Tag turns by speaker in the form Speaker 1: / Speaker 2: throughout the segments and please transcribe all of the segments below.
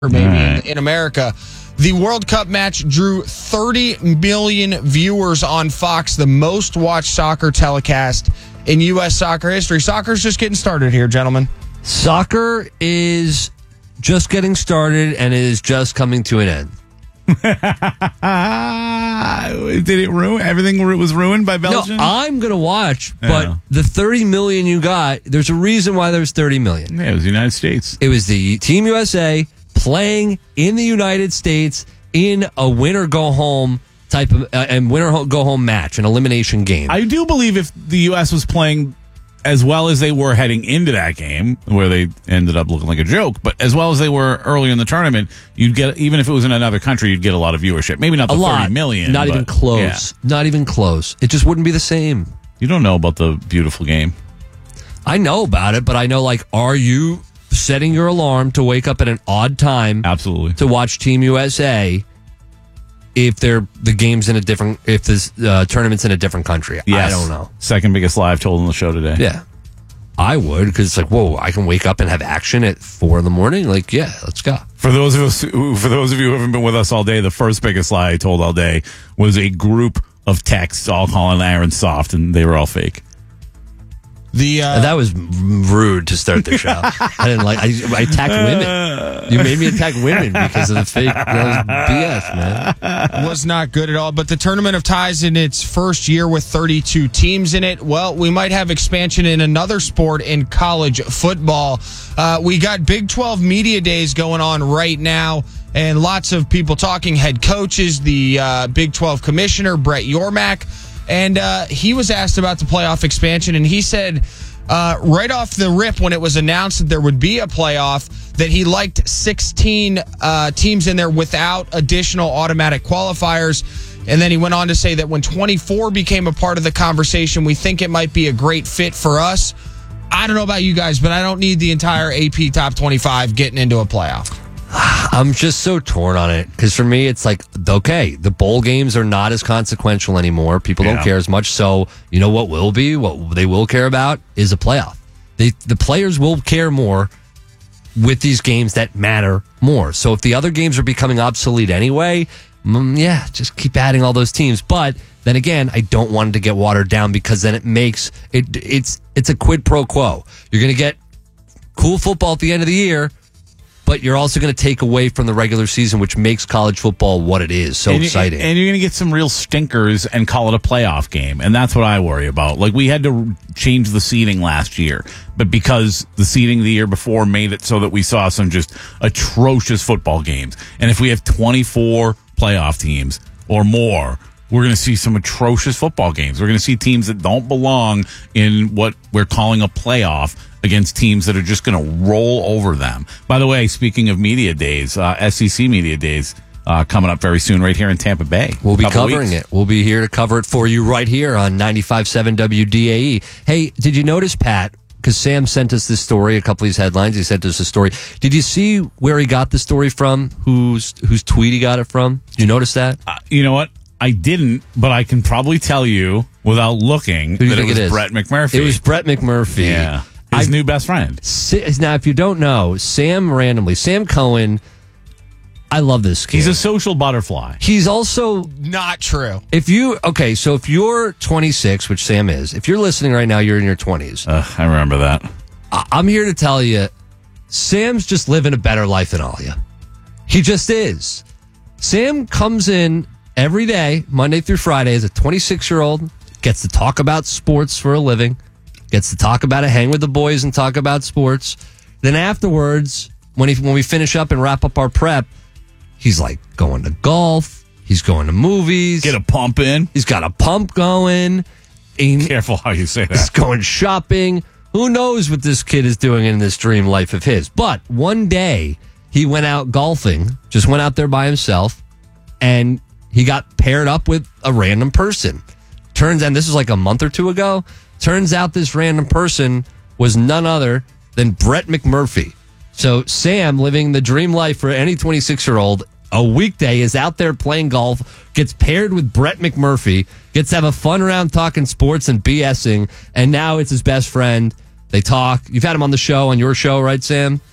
Speaker 1: maybe in America. The World Cup match drew 30 million viewers on Fox, the most watched soccer telecast in U.S. soccer history. Soccer's just getting started here, gentlemen.
Speaker 2: Soccer is just getting started and is just coming to an end.
Speaker 3: Did it ruin? Everything was ruined by Belgium?
Speaker 2: No, I'm going to watch, but the 30 million you got, there's a reason why there's 30 million.
Speaker 3: Yeah, it was the United States.
Speaker 2: It was the Team USA playing in the United States in a win-or-go-home type of and win-or-go-home match, an elimination game.
Speaker 3: I do believe if the U.S. was playing as well as they were heading into that game, where they ended up looking like a joke, but as well as they were earlier in the tournament, you'd get, even if it was in another country, you'd get a lot of viewership. Maybe not the 30 million.
Speaker 2: Not even close. Yeah. Not even close. It just wouldn't be the same.
Speaker 3: You don't know about the beautiful game.
Speaker 2: I know about it, but I know, like, are you setting your alarm to wake up at an odd time?
Speaker 3: Absolutely.
Speaker 2: To watch Team USA if the game's in a different, if the tournament's in a different country?
Speaker 3: Yes.
Speaker 2: I don't know.
Speaker 3: Second biggest lie I've told on the show today.
Speaker 2: Yeah. I would, because it's like, whoa, I can wake up and have action at 4 a.m. Like, yeah, let's go.
Speaker 3: For those of you who haven't been with us all day, the first biggest lie I told all day was a group of texts all calling Aaron soft, and they were all fake.
Speaker 2: That was rude to start the show. I didn't like. I attacked women. You made me attack women because of the fake. That was BS, man.
Speaker 1: Was not good at all. But the Tournament of Ties in its first year with 32 teams in it. Well, we might have expansion in another sport in college football. We got Big 12 Media Days going on right now, and lots of people talking. Head coaches, the Big 12 commissioner Brett Yormark. And he was asked about the playoff expansion, and he said right off the rip when it was announced that there would be a playoff that he liked 16 teams in there without additional automatic qualifiers. And then he went on to say that when 24 became a part of the conversation, we think it might be a great fit for us. I don't know about you guys, but I don't need the entire AP Top 25 getting into a playoff.
Speaker 2: I'm just so torn on it because for me, it's like, okay, the bowl games are not as consequential anymore. People don't care as much. So, you know what they will care about is a playoff. The players will care more with these games that matter more. So if the other games are becoming obsolete anyway, just keep adding all those teams. But then again, I don't want it to get watered down because then it makes it's a quid pro quo. You're going to get cool football at the end of the year, but you're also going to take away from the regular season, which makes college football what it is. So exciting.
Speaker 3: And you're going to get some real stinkers and call it a playoff game. And that's what I worry about. Like, we had to change the seeding last year, but because the seeding the year before made it so that we saw some just atrocious football games. And if we have 24 playoff teams or more, we're going to see some atrocious football games. We're going to see teams that don't belong in what we're calling a playoff against teams that are just going to roll over them. By the way, speaking of media days, SEC media days coming up very soon right here in Tampa Bay.
Speaker 2: We'll be covering it. We'll be here to cover it for you right here on 95.7 WDAE. Hey, did you notice, Pat, because Sam sent us this story, a couple of these headlines, he sent us a story. Did you see where he got the story from, whose tweet he got it from? Did you notice that?
Speaker 3: You know what? I didn't, but I can probably tell you without looking that it was Brett McMurphy.
Speaker 2: It was Brett McMurphy.
Speaker 3: Yeah. His new best friend.
Speaker 2: Now, if you don't know, Sam Cohen, I love this kid.
Speaker 3: He's a social butterfly.
Speaker 2: He's also
Speaker 1: not true.
Speaker 2: If you're 26, which Sam is, if you're listening right now, you're in your 20s.
Speaker 3: I remember that.
Speaker 2: I'm here to tell you, Sam's just living a better life than all of you. He just is. Sam comes in every day, Monday through Friday, as a 26-year-old, gets to talk about sports for a living, gets to talk about it, hang with the boys and talk about sports. Then afterwards, when we finish up and wrap up our prep, he's like going to golf, he's going to movies.
Speaker 3: Get a pump in.
Speaker 2: He's got a pump going.
Speaker 3: Careful how you say that.
Speaker 2: He's going shopping. Who knows what this kid is doing in this dream life of his. But one day, he went out golfing, just went out there by himself, and he got paired up with a random person. Turns out, this was like a month or two ago, turns out this random person was none other than Brett McMurphy. So Sam, living the dream life for any 26-year-old, a weekday is out there playing golf, gets paired with Brett McMurphy, gets to have a fun round talking sports and BSing, and now it's his best friend. They talk. You've had him on the show, on your show, right, Sam?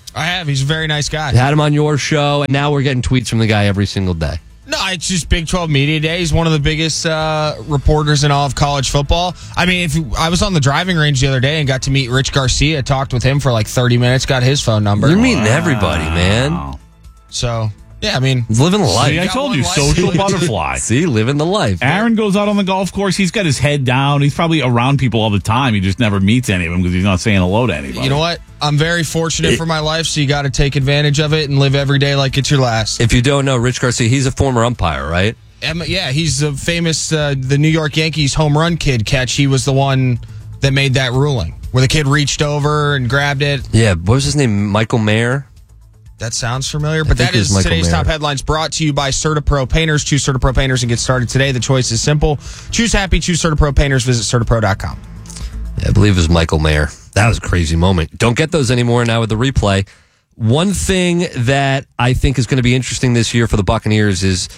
Speaker 1: I have. He's a very nice guy.
Speaker 2: Had him on your show, and now we're getting tweets from the guy every single day.
Speaker 1: No, it's just Big 12 Media Day. He's one of the biggest reporters in all of college football. I mean, I was on the driving range the other day and got to meet Rich Garcia, talked with him for like 30 minutes, got his phone number.
Speaker 2: You're meeting everybody, man.
Speaker 1: So, yeah, I mean,
Speaker 2: living the life.
Speaker 3: See, I told you, social butterfly.
Speaker 2: See, living the life.
Speaker 3: Aaron goes out on the golf course. He's got his head down. He's probably around people all the time. He just never meets any of them because he's not saying hello to anybody.
Speaker 1: You know what? I'm very fortunate for my life, so you got to take advantage of it and live every day like it's your last.
Speaker 2: If you don't know, Rich Garcia, he's a former umpire, right?
Speaker 1: Yeah, he's the famous the New York Yankees home run kid catch. He was the one that made that ruling where the kid reached over and grabbed it.
Speaker 2: Yeah, what was his name? Michael Mayer?
Speaker 1: That sounds familiar, but that is today's top headlines brought to you by CertaPro Painters. Choose CertaPro Painters and get started today. The choice is simple. Choose happy, choose CertaPro Painters. Visit CertaPro.com.
Speaker 2: Yeah, I believe it was Michael Mayer. That was a crazy moment. Don't get those anymore now with the replay. One thing that I think is going to be interesting this year for the Buccaneers is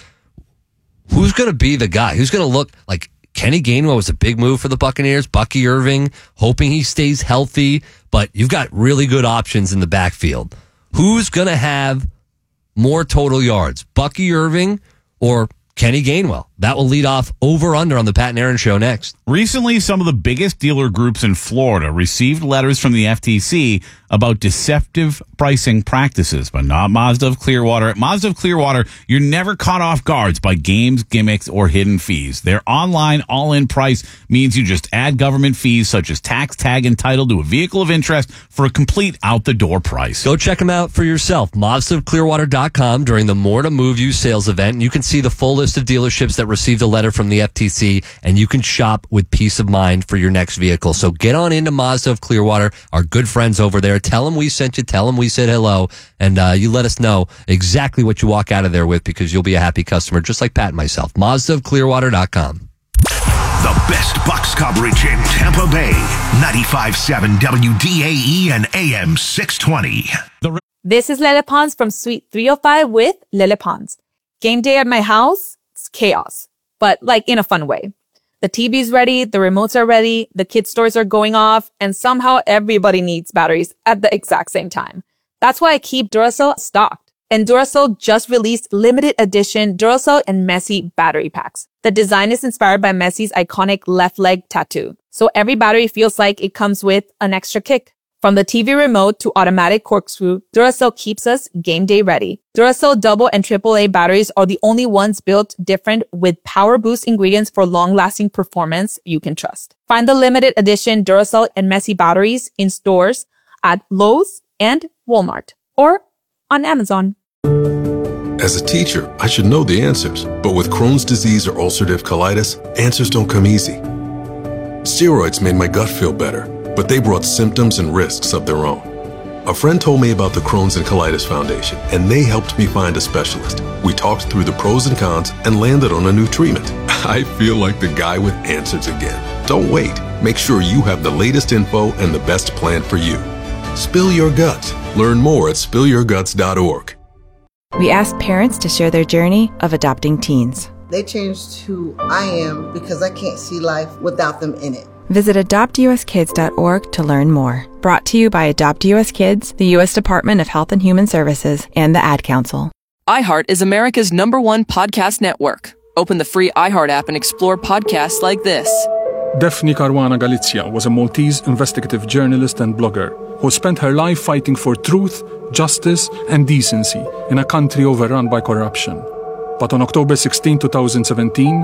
Speaker 2: who's going to be the guy? Who's going to look like Kenny Gainwell was a big move for the Buccaneers. Bucky Irving, hoping he stays healthy, but you've got really good options in the backfield. Who's going to have more total yards, Bucky Irving or Kenny Gainwell? That will lead off over-under on the Pat and Aaron Show next.
Speaker 3: Recently, some of the biggest dealer groups in Florida received letters from the FTC about deceptive pricing practices, but not Mazda of Clearwater. At Mazda of Clearwater, you're never caught off guard by games, gimmicks, or hidden fees. Their online all-in price means you just add government fees such as tax, tag, and title to a vehicle of interest for a complete out-the-door price.
Speaker 2: Go check them out for yourself. MazdaofClearwater.com during the More to Move You sales event. And you can see the full list of dealerships that received a letter from the FTC, and you can shop with peace of mind for your next vehicle. So get on into Mazda of Clearwater, our good friends over there. Tell them we sent you, tell them we said hello, and you let us know exactly what you walk out of there with, because you'll be a happy customer, just like Pat and myself. MazdaofClearwater.com.
Speaker 4: The best Bucs coverage in Tampa Bay. 95.7 WDAE and AM 620.
Speaker 5: This is Lele Pons from Suite 305 with Lele Pons. Game day at my house, it's chaos, but like in a fun way. The TV's ready, the remotes are ready, the kids' toys are going off, and somehow everybody needs batteries at the exact same time. That's why I keep Duracell stocked. And Duracell just released limited edition Duracell and Messi battery packs. The design is inspired by Messi's iconic left leg tattoo, so every battery feels like it comes with an extra kick. From the TV remote to automatic corkscrew, Duracell keeps us game day ready. Duracell double and AAA batteries are the only ones built different with power boost ingredients for long-lasting performance you can trust. Find the limited edition Duracell and Messi batteries in stores at Lowe's and Walmart or on Amazon.
Speaker 6: As a teacher, I should know the answers, but with Crohn's disease or ulcerative colitis, answers don't come easy. Steroids made my gut feel better, but they brought symptoms and risks of their own. A friend told me about the Crohn's and Colitis Foundation, and they helped me find a specialist. We talked through the pros and cons and landed on a new treatment. I feel like the guy with answers again. Don't wait. Make sure you have the latest info and the best plan for you. Spill your guts. Learn more at spillyourguts.org.
Speaker 7: We asked parents to share their journey of adopting teens.
Speaker 8: They changed who I am because I can't see life without them in it.
Speaker 7: Visit adoptuskids.org to learn more. Brought to you by Adopt US Kids, the U.S. Department of Health and Human Services, and the Ad Council.
Speaker 9: iHeart is America's #1 podcast network. Open the free iHeart app and explore podcasts like this.
Speaker 10: Daphne Caruana Galizia was a Maltese investigative journalist and blogger who spent her life fighting for truth, justice, and decency in a country overrun by corruption. But on October 16, 2017,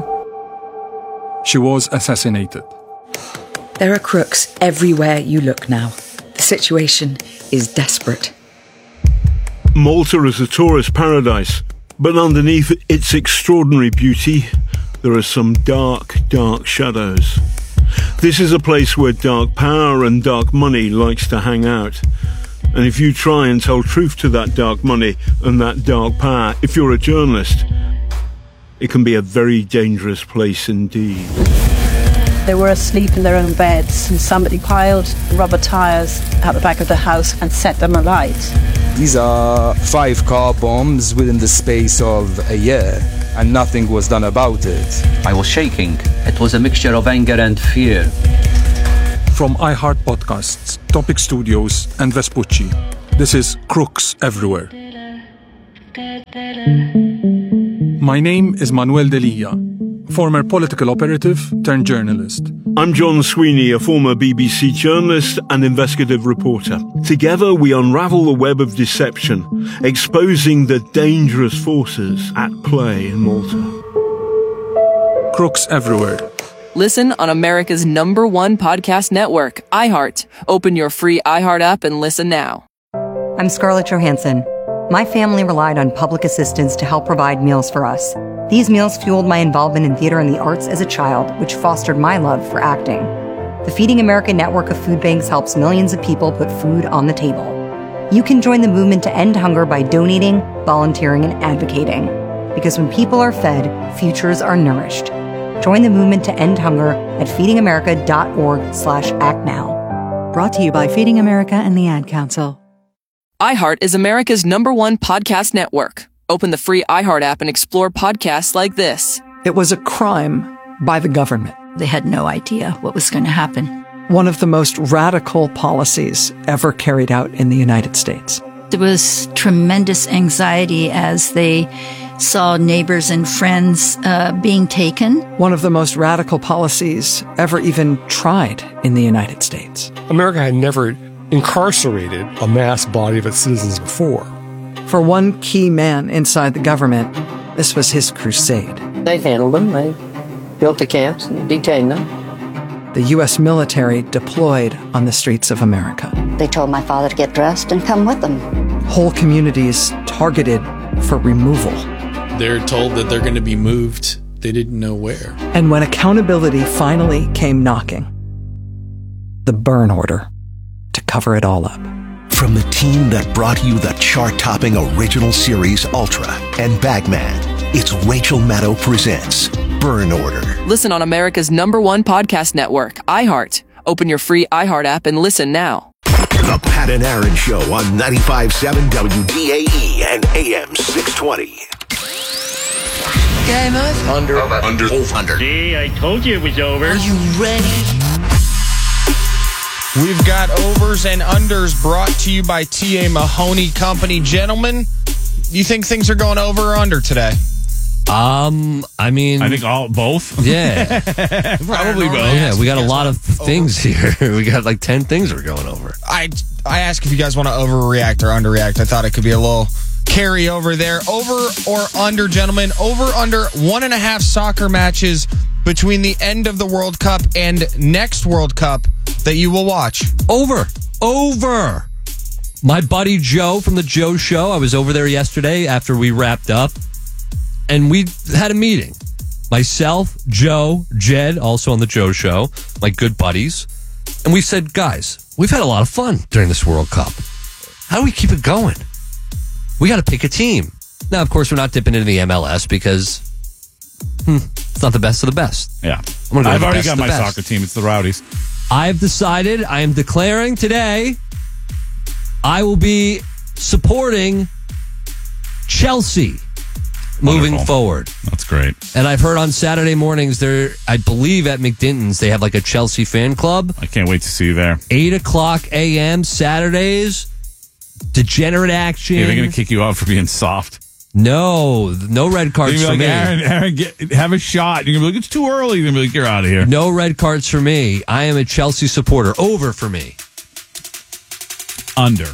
Speaker 10: she was assassinated.
Speaker 11: There are crooks everywhere you look now. The situation is desperate.
Speaker 12: Malta is a tourist paradise, but underneath its extraordinary beauty, there are some dark, dark shadows. This is a place where dark power and dark money likes to hang out. And if you try and tell truth to that dark money and that dark power, if you're a journalist, it can be a very dangerous place indeed.
Speaker 13: They were asleep in their own beds and somebody piled rubber tyres out the back of the house and set them alight.
Speaker 14: These are 5 car bombs within the space of a year, and nothing was done about it.
Speaker 15: I was shaking. It was a mixture of anger and fear.
Speaker 10: From iHeart Podcasts, Topic Studios, and Vespucci, This is Crooks Everywhere. My name is Manuel Delia, former political operative turned journalist.
Speaker 12: I'm John Sweeney, a former BBC journalist and investigative reporter. Together, we unravel the web of deception, exposing the dangerous forces at play in Malta.
Speaker 10: Crooks Everywhere.
Speaker 9: Listen on America's #1 podcast network, iHeart. Open your free iHeart app and listen now.
Speaker 16: I'm Scarlett Johansson. My family relied on public assistance to help provide meals for us. These meals fueled my involvement in theater and the arts as a child, which fostered my love for acting. The Feeding America network of food banks helps millions of people put food on the table. You can join the movement to end hunger by donating, volunteering, and advocating. Because when people are fed, futures are nourished. Join the movement to end hunger at feedingamerica.org/actnow. Brought to you by Feeding America and the Ad Council.
Speaker 9: iHeart is America's #1 podcast network. Open the free iHeart app and explore podcasts like this.
Speaker 17: It was a crime by the government.
Speaker 18: They had no idea what was going to happen.
Speaker 17: One of the most radical policies ever carried out in the United States.
Speaker 18: There was tremendous anxiety as they saw neighbors and friends being taken.
Speaker 17: One of the most radical policies ever even tried in the United States.
Speaker 19: America had never incarcerated a mass body of its citizens before.
Speaker 17: For one key man inside the government, this was his crusade.
Speaker 20: They handled them. They built the camps and detained them.
Speaker 17: The U.S. military deployed on the streets of America.
Speaker 21: They told my father to get dressed and come with them.
Speaker 17: Whole communities targeted for removal.
Speaker 22: They're told that they're going to be moved. They didn't know where.
Speaker 17: And when accountability finally came knocking, the burn order to cover it all up.
Speaker 4: From the team that brought you the chart-topping original series Ultra and Bagman, it's Rachel Maddow presents Burn Order.
Speaker 9: Listen on America's #1 podcast network, iHeart. Open your free iHeart app and listen now.
Speaker 4: The Pat and Aaron Show on 95.7 WDAE and AM 620.
Speaker 21: Game over.
Speaker 4: Under 100.
Speaker 23: See, I told you it was over.
Speaker 21: Are you ready?
Speaker 1: We've got overs and unders brought to you by T.A. Mahoney Company. Gentlemen, you think things are going over or under today?
Speaker 2: I think
Speaker 3: both.
Speaker 2: Yeah.
Speaker 3: Probably both.
Speaker 2: Yeah, we got a lot of things here. We got like 10 things we're going over.
Speaker 1: I asked if you guys want to overreact or underreact. I thought it could be a little carryover there. Over or under, gentlemen? Over, under 1.5 soccer matches between the end of the World Cup and next World Cup that you will watch.
Speaker 2: Over. My buddy Joe from the Joe Show, I was over there yesterday after we wrapped up, and we had a meeting. Myself, Joe, Jed, also on the Joe Show, my good buddies, and we said, guys, we've had a lot of fun during this World Cup. How do we keep it going? We got to pick a team. Now, of course, we're not dipping into the MLS because it's not the best of the best.
Speaker 3: Yeah.
Speaker 2: I've
Speaker 3: already got my soccer team. It's the Rowdies.
Speaker 2: I've decided, I am declaring today, I will be supporting Chelsea moving forward.
Speaker 3: That's great.
Speaker 2: And I've heard on Saturday mornings, I believe at McDinton's, they have like a Chelsea fan club.
Speaker 3: I can't wait to see you there.
Speaker 2: 8:00 a.m. Saturdays. Degenerate action.
Speaker 3: Are they going to kick you out for being soft?
Speaker 2: No red cards for
Speaker 3: like,
Speaker 2: me.
Speaker 3: Aaron, have a shot. You're going to be like, it's too early. You're going to be like, you're out of here.
Speaker 2: No red cards for me. I am a Chelsea supporter. Over for me.
Speaker 3: Under.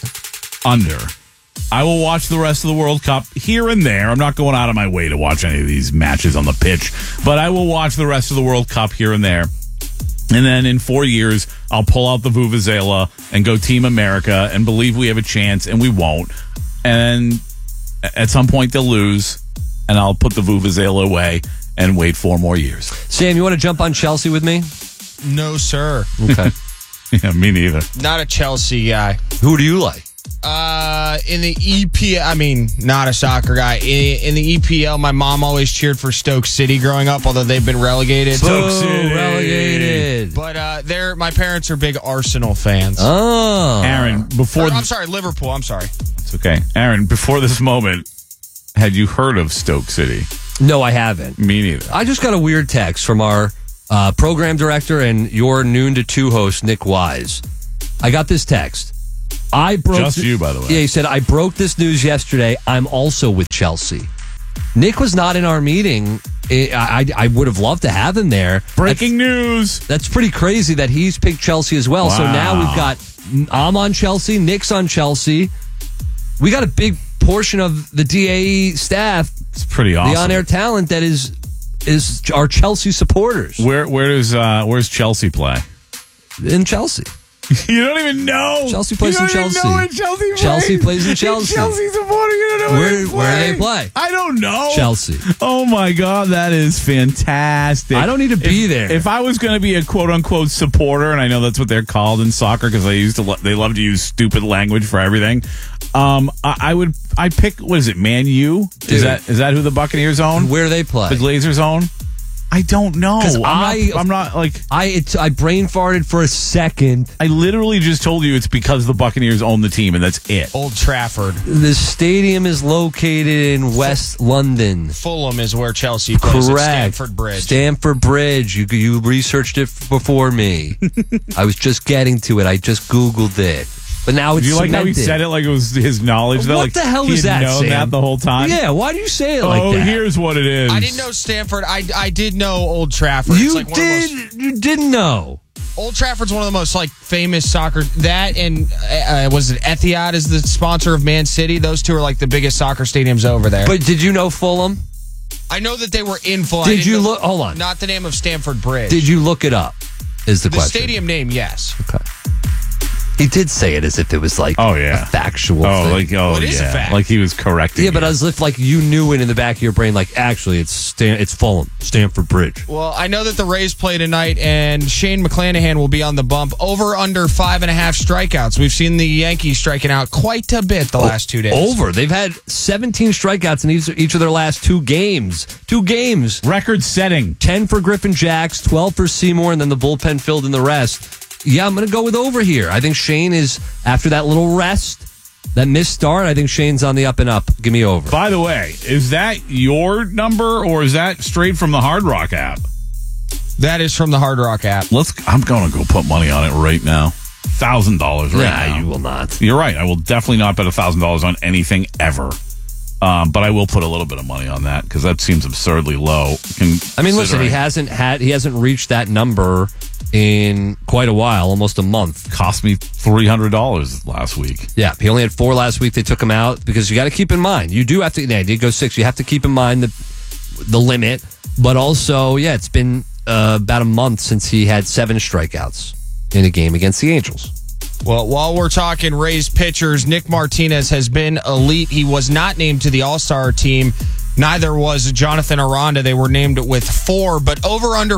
Speaker 3: I will watch the rest of the World Cup here and there. I'm not going out of my way to watch any of these matches on the pitch, but I will watch the rest of the World Cup here and there. And then in 4 years, I'll pull out the Vuvuzela and go Team America and believe we have a chance, and we won't. And at some point, they'll lose, and I'll put the Vuvuzela away and wait 4 more years.
Speaker 2: Sam, you want to jump on Chelsea with me?
Speaker 1: No, sir.
Speaker 2: Okay.
Speaker 3: Yeah, me neither.
Speaker 1: Not a Chelsea guy.
Speaker 2: Who do you like?
Speaker 1: In the EPL, not a soccer guy. In the EPL, my mom always cheered for Stoke City growing up, although they've been relegated.
Speaker 2: Stoke City relegated.
Speaker 1: But my parents are big Arsenal fans.
Speaker 2: Oh,
Speaker 3: Aaron,
Speaker 1: I'm sorry, Liverpool. I'm sorry.
Speaker 3: It's okay, Aaron. Before this moment, had you heard of Stoke City?
Speaker 2: No, I haven't.
Speaker 3: Me neither.
Speaker 2: I just got a weird text from our program director and your noon to 2 host, Nick Wise. I got this text. I broke
Speaker 3: Just you, by the way.
Speaker 2: Yeah, he said, I broke this news yesterday. I'm also with Chelsea. Nick was not in our meeting. I would have loved to have him there.
Speaker 3: Breaking news.
Speaker 2: That's pretty crazy that he's picked Chelsea as well.
Speaker 3: Wow.
Speaker 2: So now we've got, I'm on Chelsea, Nick's on Chelsea. We got a big portion of the DAE staff.
Speaker 3: It's pretty awesome.
Speaker 2: The on-air talent that is our Chelsea supporters.
Speaker 3: Where's Chelsea play?
Speaker 2: In Chelsea.
Speaker 3: You don't even know.
Speaker 2: Chelsea plays in Chelsea.
Speaker 3: You don't even know where Chelsea plays.
Speaker 2: Chelsea plays in Chelsea.
Speaker 3: Chelsea supporter. You don't know
Speaker 2: where do they play?
Speaker 3: I don't know.
Speaker 2: Chelsea.
Speaker 3: Oh my God, that is fantastic.
Speaker 2: I don't need to be there.
Speaker 3: If I was going to be a quote unquote supporter, and I know that's what they're called in soccer because they love to use stupid language for everything. I pick, what is it, Man U? Is that who the Buccaneers own?
Speaker 2: Where do they play?
Speaker 3: The Glazers own? I don't know.
Speaker 2: I'm not like I brain farted for a second.
Speaker 3: I literally just told you it's because the Buccaneers own the team, and that's it.
Speaker 1: Old Trafford.
Speaker 2: The stadium is located in West London.
Speaker 1: Fulham is where Chelsea plays.
Speaker 2: Correct.
Speaker 1: At Stamford Bridge.
Speaker 2: Stamford Bridge. You researched it before me. I was just getting to it. I just Googled it. But now it's
Speaker 3: Do you like
Speaker 2: cemented.
Speaker 3: how he said it like it was his knowledge? Though?
Speaker 2: What
Speaker 3: Like
Speaker 2: the hell
Speaker 3: he
Speaker 2: is
Speaker 3: had
Speaker 2: that,
Speaker 3: known
Speaker 2: Sam?
Speaker 3: that the whole time?
Speaker 2: Yeah, why do you say it like that?
Speaker 3: Oh, here's what it is.
Speaker 1: I didn't know Stamford. I did know Old Trafford.
Speaker 2: You didn't know.
Speaker 1: Old Trafford's one of the most famous soccer. That and was it Etihad is the sponsor of Man City? Those two are the biggest soccer stadiums over there.
Speaker 2: But did you know Fulham?
Speaker 1: I know that they were in Fulham.
Speaker 2: Did you look? Hold on.
Speaker 1: Not the name of Stamford Bridge.
Speaker 2: Did you look it up? Is the question.
Speaker 1: Stadium name? Yes.
Speaker 2: Okay. He did say it as if it was a factual thing.
Speaker 1: It is a fact.
Speaker 3: Like he was correcting.
Speaker 2: Yeah, but as if you knew it in the back of your brain. Actually, it's Fulham, Stamford Bridge.
Speaker 1: Well, I know that the Rays play tonight, and Shane McClanahan will be on the bump. Over under 5.5 strikeouts. We've seen the Yankees striking out quite a bit the last 2 days.
Speaker 2: Over. They've had 17 strikeouts in each of their last 2 games. 2 games.
Speaker 3: Record setting.
Speaker 2: 10 for Griffin Jacks, 12 for Seymour, and then the bullpen filled in the rest. Yeah, I'm going to go with over here. I think Shane is, after that little rest, that missed start, I think Shane's on the up and up. Give me over.
Speaker 3: By the way, is that your number or is that straight from the Hard Rock app?
Speaker 1: That is from the Hard Rock app.
Speaker 3: I'm going to go put money on it right now. $1,000 right now.
Speaker 2: You will not.
Speaker 3: You're right. I will definitely not bet $1,000 on anything ever. But I will put a little bit of money on that because that seems absurdly low.
Speaker 2: Listen, he hasn't reached that number in quite a while, almost a month.
Speaker 3: Cost me $300 last week.
Speaker 2: Yeah, he only had 4 last week. They took him out because you got to keep in mind, you do have to. He did go 6. You have to keep in mind the limit, but also, it's been about a month since he had 7 strikeouts in a game against the Angels.
Speaker 1: Well, while we're talking Rays pitchers, Nick Martinez has been elite. He was not named to the All-Star team. Neither was Jonathan Aranda. They were named with 4, but over under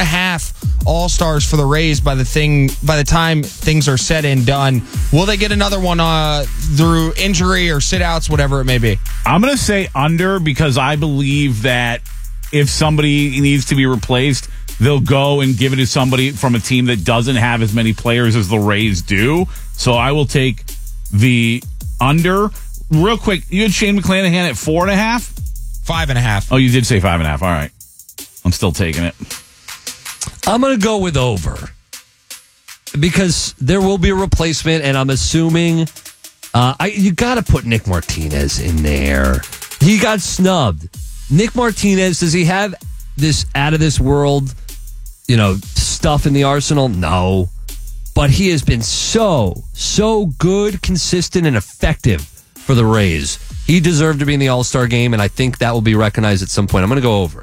Speaker 1: 4.5 All-Stars for the Rays by the time things are said and done. Will they get another one through injury or sit-outs, whatever it may be?
Speaker 3: I'm going to say under because I believe that if somebody needs to be replaced, they'll go and give it to somebody from a team that doesn't have as many players as the Rays do. So I will take the under. Real quick, you had Shane McClanahan at 4.5?
Speaker 1: 5.5.
Speaker 3: Oh, you did say 5.5. All right. I'm still taking it.
Speaker 2: I'm going to go with over because there will be a replacement, and I'm assuming you got to put Nick Martinez in there. He got snubbed. Nick Martinez, does he have this out of this world, stuff in the arsenal? No. But he has been so good, consistent, and effective for the Rays. He deserved to be in the All-Star game, and I think that will be recognized at some point. I'm going to go over.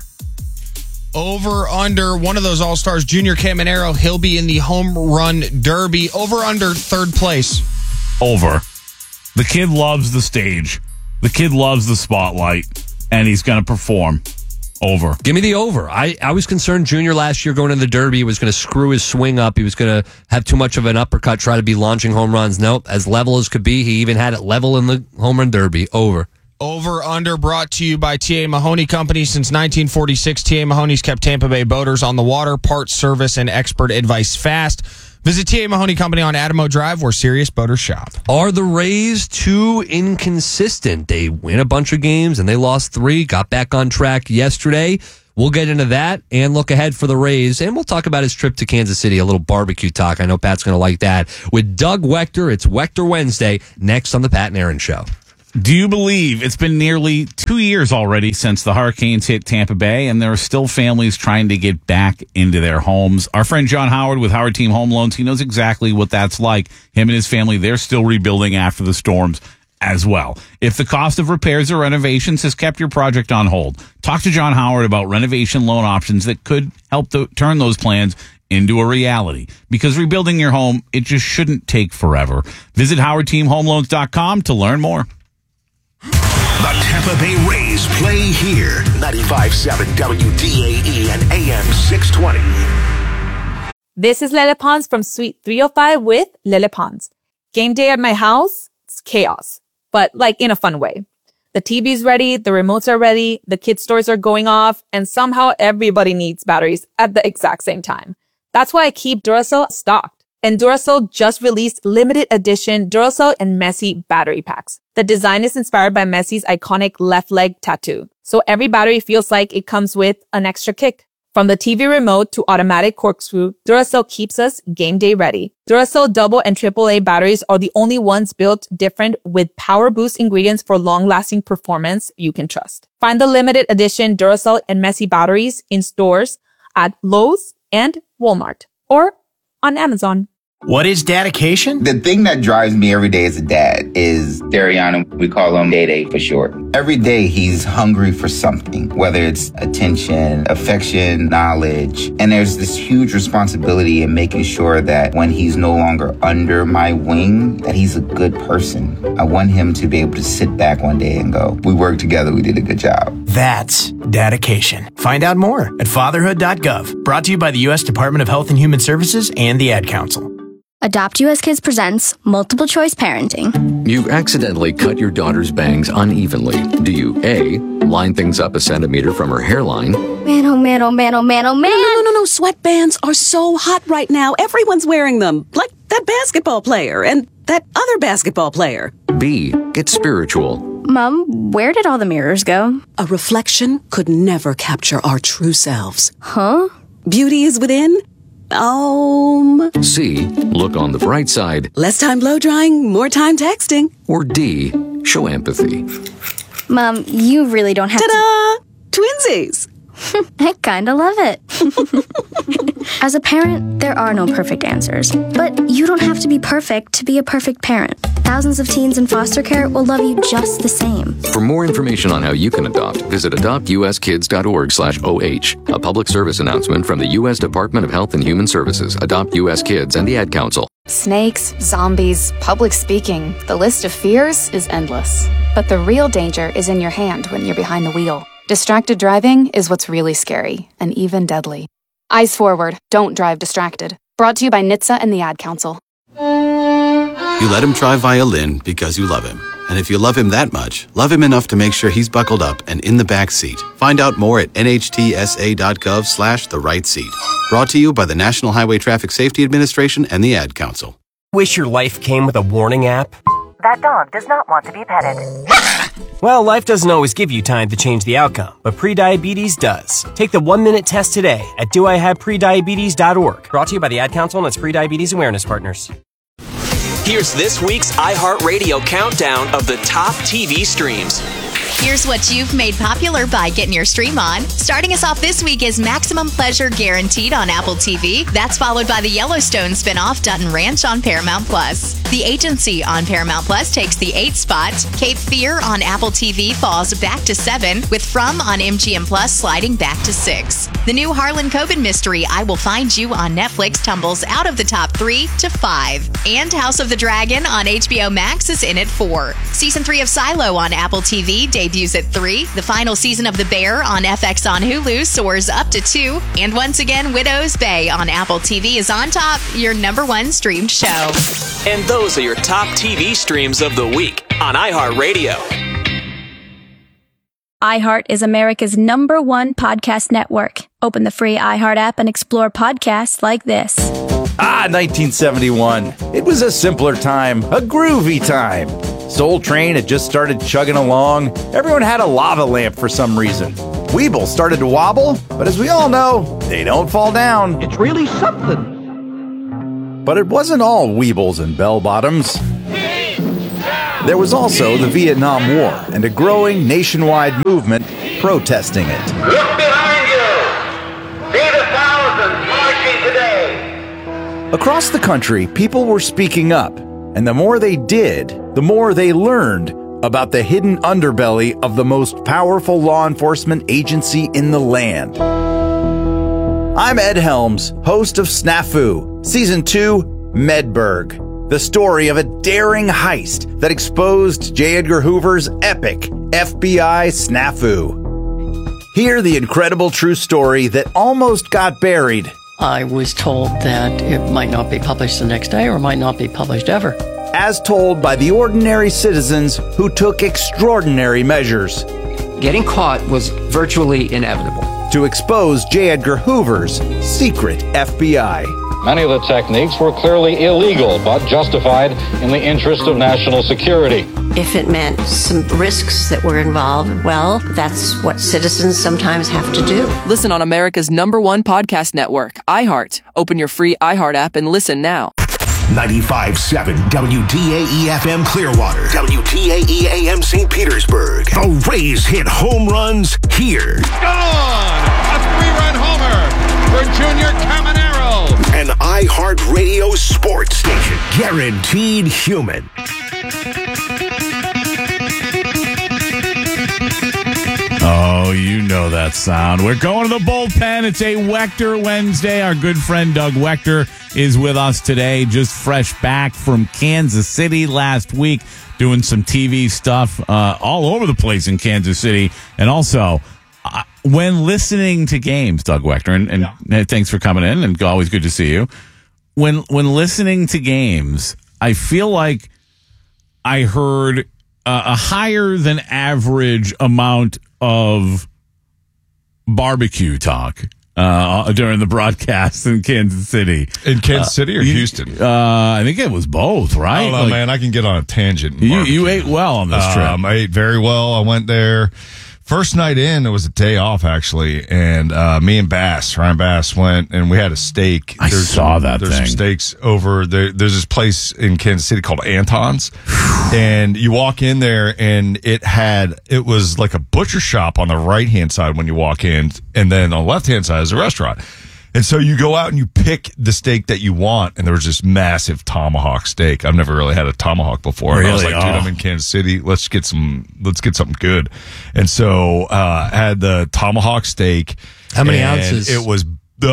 Speaker 1: Over, under, one of those All-Stars, Junior Caminero, he'll be in the home run derby. Over, under, 3rd place.
Speaker 3: Over. The kid loves the stage. The kid loves the spotlight, and he's going to perform. Over.
Speaker 2: Give me the over. I was concerned Junior last year going to the Derby was going to screw his swing up. He was going to have too much of an uppercut, try to be launching home runs. Nope. As level as could be, he even had it level in the home run Derby. Over.
Speaker 1: Over, under, brought to you by T.A. Mahoney Company. Since 1946, T.A. Mahoney's kept Tampa Bay boaters on the water. Parts, service, and expert advice fast. Visit T.A. Mahoney Company on Adamo Drive, where serious boaters shop.
Speaker 2: Are the Rays too inconsistent? They win a bunch of games, and they lost 3, got back on track yesterday. We'll get into that and look ahead for the Rays, and we'll talk about his trip to Kansas City, a little barbecue talk. I know Pat's going to like that. With Doug Wechter, it's Wechter Wednesday, next on the Pat and Aaron Show.
Speaker 3: Do you believe it's been nearly 2 years already since the hurricanes hit Tampa Bay, and there are still families trying to get back into their homes? Our friend John Howard with Howard Team Home Loans, he knows exactly what that's like. Him and his family, they're still rebuilding after the storms as well. If the cost of repairs or renovations has kept your project on hold, talk to John Howard about renovation loan options that could help turn those plans into a reality. Because rebuilding your home, it just shouldn't take forever. Visit HowardTeamHomeLoans.com to learn more.
Speaker 4: The Tampa Bay Rays play here. 95.7 WDAE and AM 620.
Speaker 5: This is Lele Pons from Suite 305 with Lele Pons. Game day at my house, it's chaos, but like in a fun way. The TV's ready, the remotes are ready, the kids' stores are going off, and somehow everybody needs batteries at the exact same time. That's why I keep Duracell stocked. And Duracell just released limited edition Duracell and Messi battery packs. The design is inspired by Messi's iconic left leg tattoo. So every battery feels like it comes with an extra kick. From the TV remote to automatic corkscrew, Duracell keeps us game day ready. Duracell double and AAA batteries are the only ones built different with power boost ingredients for long-lasting performance you can trust. Find the limited edition Duracell and Messi batteries in stores at Lowe's and Walmart or on Amazon.
Speaker 6: What is dedication?
Speaker 23: The thing that drives me every day as a dad is Dariana. We call him Day Day for short. Every day he's hungry for something, whether it's attention, affection, knowledge. And there's this huge responsibility in making sure that when he's no longer under my wing, that he's a good person. I want him to be able to sit back one day and go, we worked together, we did a good job.
Speaker 6: That's dedication. Find out more at fatherhood.gov. Brought to you by the U.S. Department of Health and Human Services and the Ad Council.
Speaker 24: Adopt US Kids presents Multiple Choice Parenting.
Speaker 25: You accidentally cut your daughter's bangs unevenly. Do you A, line things up a centimeter from her hairline?
Speaker 24: Man, oh man, oh man, oh man, oh man.
Speaker 26: No. Sweatbands are so hot right now. Everyone's wearing them. Like that basketball player and that other basketball player.
Speaker 25: B, get spiritual.
Speaker 24: Mom, where did all the mirrors go?
Speaker 26: A reflection could never capture our true selves.
Speaker 24: Huh?
Speaker 26: Beauty is within.
Speaker 25: C, look on the bright side.
Speaker 26: Less time blow drying, more time texting.
Speaker 25: Or D, show empathy.
Speaker 24: Mom, you really don't have
Speaker 26: Ta-da! Twinsies!
Speaker 24: I kinda love it. As a parent, there are no perfect answers. But you don't have to be perfect to be a perfect parent. Thousands of teens in foster care will love you just the same.
Speaker 25: For more information on how you can adopt, visit adoptuskids.org/OH. A public service announcement from the U.S. Department of Health and Human Services, Adopt U.S. Kids, and the Ad Council.
Speaker 27: Snakes, zombies, public speaking. The list of fears is endless. But the real danger is in your hand when you're behind the wheel. Distracted driving is what's really scary and even deadly. Eyes forward, don't drive distracted. Brought to you by NHTSA and the Ad Council.
Speaker 28: You let him try violin because you love him. And if you love him that much, love him enough to make sure he's buckled up and in the back seat. Find out more at nhtsa.gov/the-right-seat. Brought to you by the National Highway Traffic Safety Administration and the Ad Council.
Speaker 6: Wish your life came with a warning app?
Speaker 29: That dog does not want to be petted.
Speaker 6: Well, life doesn't always give you time to change the outcome, but prediabetes does. Take the 1-minute test today at doihaveprediabetes.org. Brought to you by the Ad Council and its prediabetes awareness partners.
Speaker 30: Here's this week's iHeartRadio countdown of the top TV streams.
Speaker 31: Here's what you've made popular by getting your stream on. Starting us off this week is Maximum Pleasure Guaranteed on Apple TV. That's followed by the Yellowstone spinoff Dutton Ranch on Paramount Plus. The Agency on Paramount Plus takes the 8th spot. Cape Fear on Apple TV falls back to 7, with From on MGM Plus sliding back to 6. The new Harlan Coben mystery I Will Find You on Netflix tumbles out of the top 3 to 5. And House of the Dragon on HBO Max is in at 4. Season 3 of Silo on Apple TV debuts at 3. The final season of The Bear on FX on Hulu soars up to 2. And once again, Widow's Bay on Apple TV is on top, your #1 streamed show.
Speaker 30: And those are your top TV streams of the week on iHeartRadio.
Speaker 32: iHeart is America's #1 podcast network. Open the free iHeart app and explore podcasts like this.
Speaker 33: 1971. It was a simpler time, a groovy time. Soul Train had just started chugging along. Everyone had a lava lamp for some reason. Weeble started to wobble, but as we all know, they don't fall down.
Speaker 7: It's really something.
Speaker 33: But it wasn't all Weebles and bell-bottoms. There was also the Vietnam War and a growing nationwide movement protesting it.
Speaker 7: Look behind you. See the thousands marching today.
Speaker 33: Across the country, people were speaking up, and the more they did, the more they learned about the hidden underbelly of the most powerful law enforcement agency in the land. I'm Ed Helms, host of Snafu, Season 2, Medberg, the story of a daring heist that exposed J. Edgar Hoover's epic FBI snafu. Hear the incredible true story that almost got buried.
Speaker 8: I was told that it might not be published the next day or might not be published ever.
Speaker 33: As told by the ordinary citizens who took extraordinary measures.
Speaker 10: Getting caught was virtually inevitable.
Speaker 33: To expose J. Edgar Hoover's secret FBI.
Speaker 11: Many of the techniques were clearly illegal, but justified in the interest of national security.
Speaker 12: If it meant some risks that were involved, well, that's what citizens sometimes have to do.
Speaker 9: Listen on America's #1 podcast network, iHeart. Open your free iHeart app and listen now.
Speaker 4: 95.7 WDAE-FM Clearwater, WDAE-AM St. Petersburg. The Rays hit home runs here.
Speaker 13: Gone! A 3-run homer for Junior Caminero.
Speaker 4: An iHeartRadio sports station. Guaranteed human.
Speaker 3: Oh, you know that sound. We're going to the bullpen. It's a Wechter Wednesday. Our good friend Doug Wechter is with us today, just fresh back from Kansas City last week, doing some TV stuff all over the place in Kansas City. And also, when listening to games, Doug Wechter, and thanks for coming in, and always good to see you. When listening to games, I feel like I heard a higher than average amount of barbecue talk during the broadcast in Kansas City.
Speaker 12: In Kansas City or Houston?
Speaker 3: I think it was both, right?
Speaker 12: I don't know, man. I can get on a tangent.
Speaker 3: You ate well on this trip.
Speaker 12: I ate very well. I went there. First night in, it was a day off, actually, and me and Ryan Bass went, and we had a steak.
Speaker 3: There's some
Speaker 12: steaks over there. There's this place in Kansas City called Anton's, and you walk in there, and it was like a butcher shop on the right-hand side when you walk in, and then on the left-hand side is a restaurant. And so you go out and you pick the steak that you want, and there was this massive tomahawk steak. I've never really had a tomahawk before.
Speaker 3: Really?
Speaker 12: And I was like, dude, I'm in Kansas City. Let's get something good. And so I had the tomahawk steak.
Speaker 2: How many ounces?
Speaker 12: It was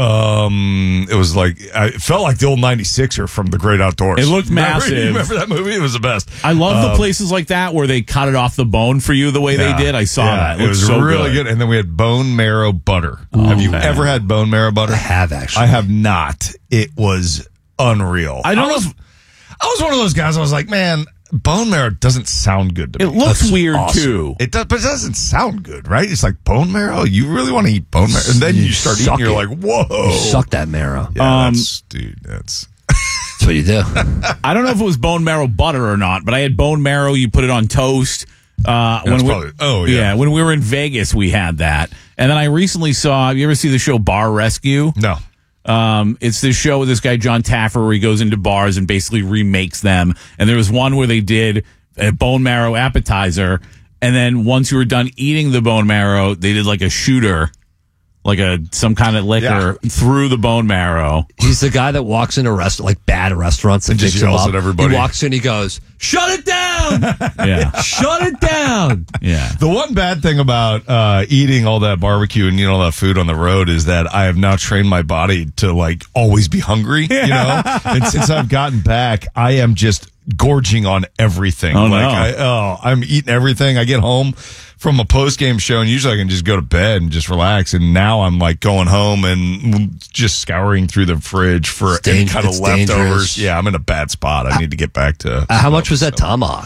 Speaker 12: like, it felt like the old 96er from The Great Outdoors.
Speaker 3: It looked massive.
Speaker 12: Remember that movie? It was the best.
Speaker 3: I love the places like that where they cut it off the bone for you the way they did. I saw that.
Speaker 12: It was
Speaker 3: so
Speaker 12: really good. And then we had bone marrow butter. Have you ever had bone marrow butter?
Speaker 2: I have, actually.
Speaker 12: I have not. It was unreal.
Speaker 3: I was
Speaker 12: one of those guys. I was like, man, bone marrow doesn't sound good to me.
Speaker 3: It looks weird too.
Speaker 12: It does, but it doesn't sound good, right? It's like bone marrow. You really want to eat bone marrow, and then you start eating. You're like, whoa!
Speaker 2: You suck that marrow.
Speaker 12: Yeah, that's
Speaker 2: what you do.
Speaker 3: I don't know if it was bone marrow butter or not, but I had bone marrow. You put it on toast. When we were in Vegas, we had that, and then I recently saw. Have you ever see the show Bar Rescue?
Speaker 12: No.
Speaker 3: It's this show with this guy, John Taffer, where he goes into bars and basically remakes them. And there was one where they did a bone marrow appetizer. And then once you were done eating the bone marrow, they did like a shooter, like some kind of liquor through the bone marrow.
Speaker 2: He's the guy that walks into bad restaurants and
Speaker 12: just yells at everybody.
Speaker 2: He walks in, he goes, "Shut it down!" Shut it down.
Speaker 12: Yeah. The one bad thing about eating all that barbecue and all that food on the road is that I have now trained my body to always be hungry. And since I've gotten back, I am just gorging on everything. I'm eating everything. I get home from a post-game show, and usually I can just go to bed and just relax. And now I'm going home and just scouring through the fridge for any kind of leftovers. Dangerous. Yeah, I'm in a bad spot. I need to get back to.
Speaker 2: How much was that tomahawk?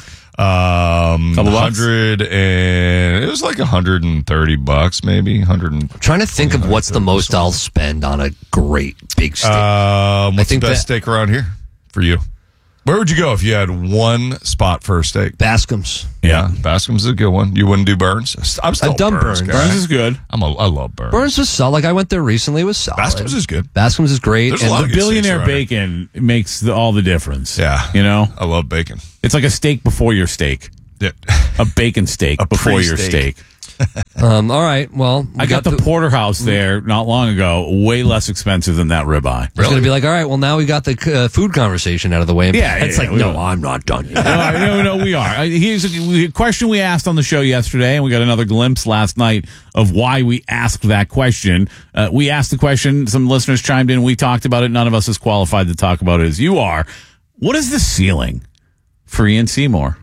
Speaker 12: $100, and it was like $130, maybe $100.
Speaker 2: I'm trying to think of what's the most I'll spend on a great big steak.
Speaker 12: What's the best steak around here for you? Where would you go if you had one spot for a steak?
Speaker 2: Bascom's.
Speaker 12: Yeah, Bascom's is a good one. You wouldn't do Burns? I'm still
Speaker 2: I've done Burns.
Speaker 12: guy.
Speaker 3: Burns is good.
Speaker 12: I love Burns.
Speaker 2: Burns was solid. Like, I went there recently. It was solid.
Speaker 12: Bascom's is good.
Speaker 2: Bascom's is great.
Speaker 12: There's a
Speaker 2: And
Speaker 12: lot
Speaker 3: The
Speaker 12: of good
Speaker 3: billionaire
Speaker 12: steaks
Speaker 3: bacon makes all the difference.
Speaker 12: Yeah.
Speaker 3: You know?
Speaker 12: I love bacon.
Speaker 3: It's like a steak before your steak.
Speaker 12: Yeah.
Speaker 3: A bacon steak before your
Speaker 12: pre-steak.
Speaker 3: steak.
Speaker 2: all right. Well,
Speaker 3: I got the porterhouse there not long ago, way less expensive than that ribeye.
Speaker 2: It's going to be like, all right, well, now we got the food conversation out of the way. It's like, no, I'm not done yet.
Speaker 3: No, we are. Here's a question we asked on the show yesterday, and we got another glimpse last night of why we asked that question. We asked the question, some listeners chimed in, we talked about it. None of us is qualified to talk about it as you are. What is the ceiling for Ian Seymour?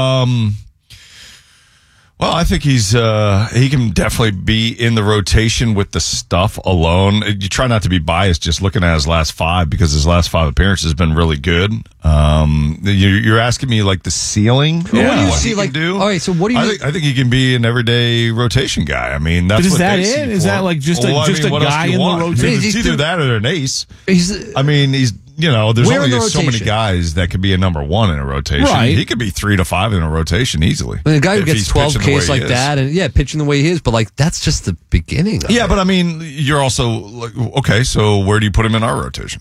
Speaker 12: Well, I think he can definitely be in the rotation with the stuff alone. You try not to be biased just looking at his last 5 because his last 5 appearances has been really good. You're asking me like the ceiling?
Speaker 2: Yeah. What do you
Speaker 12: what
Speaker 2: see?
Speaker 12: he
Speaker 2: Like,
Speaker 12: can do?
Speaker 2: all right, so what do you?
Speaker 12: I think he can be an everyday rotation guy. I mean, that's
Speaker 3: But is
Speaker 12: what
Speaker 3: that
Speaker 12: they
Speaker 3: it?
Speaker 12: see
Speaker 3: Is
Speaker 12: for
Speaker 3: that
Speaker 12: him.
Speaker 3: like just a
Speaker 12: what else
Speaker 3: guy
Speaker 12: do you
Speaker 3: in the
Speaker 12: want?
Speaker 3: rotation?
Speaker 12: It's either that or an ace.
Speaker 2: He's
Speaker 12: there's
Speaker 2: Where in the
Speaker 12: only so many
Speaker 2: rotation?
Speaker 12: guys that could be a number 1 in a rotation.
Speaker 3: Right.
Speaker 12: He could be 3 to 5 in a rotation easily.
Speaker 2: I mean, the guy who
Speaker 12: if
Speaker 2: gets
Speaker 12: he's
Speaker 2: 12
Speaker 12: pitching the way
Speaker 2: Ks
Speaker 12: he
Speaker 2: like
Speaker 12: is.
Speaker 2: that, and pitching the way he is, but like that's just the beginning. Of it.
Speaker 12: But I mean, you're also like, okay, so where do you put him in our rotation?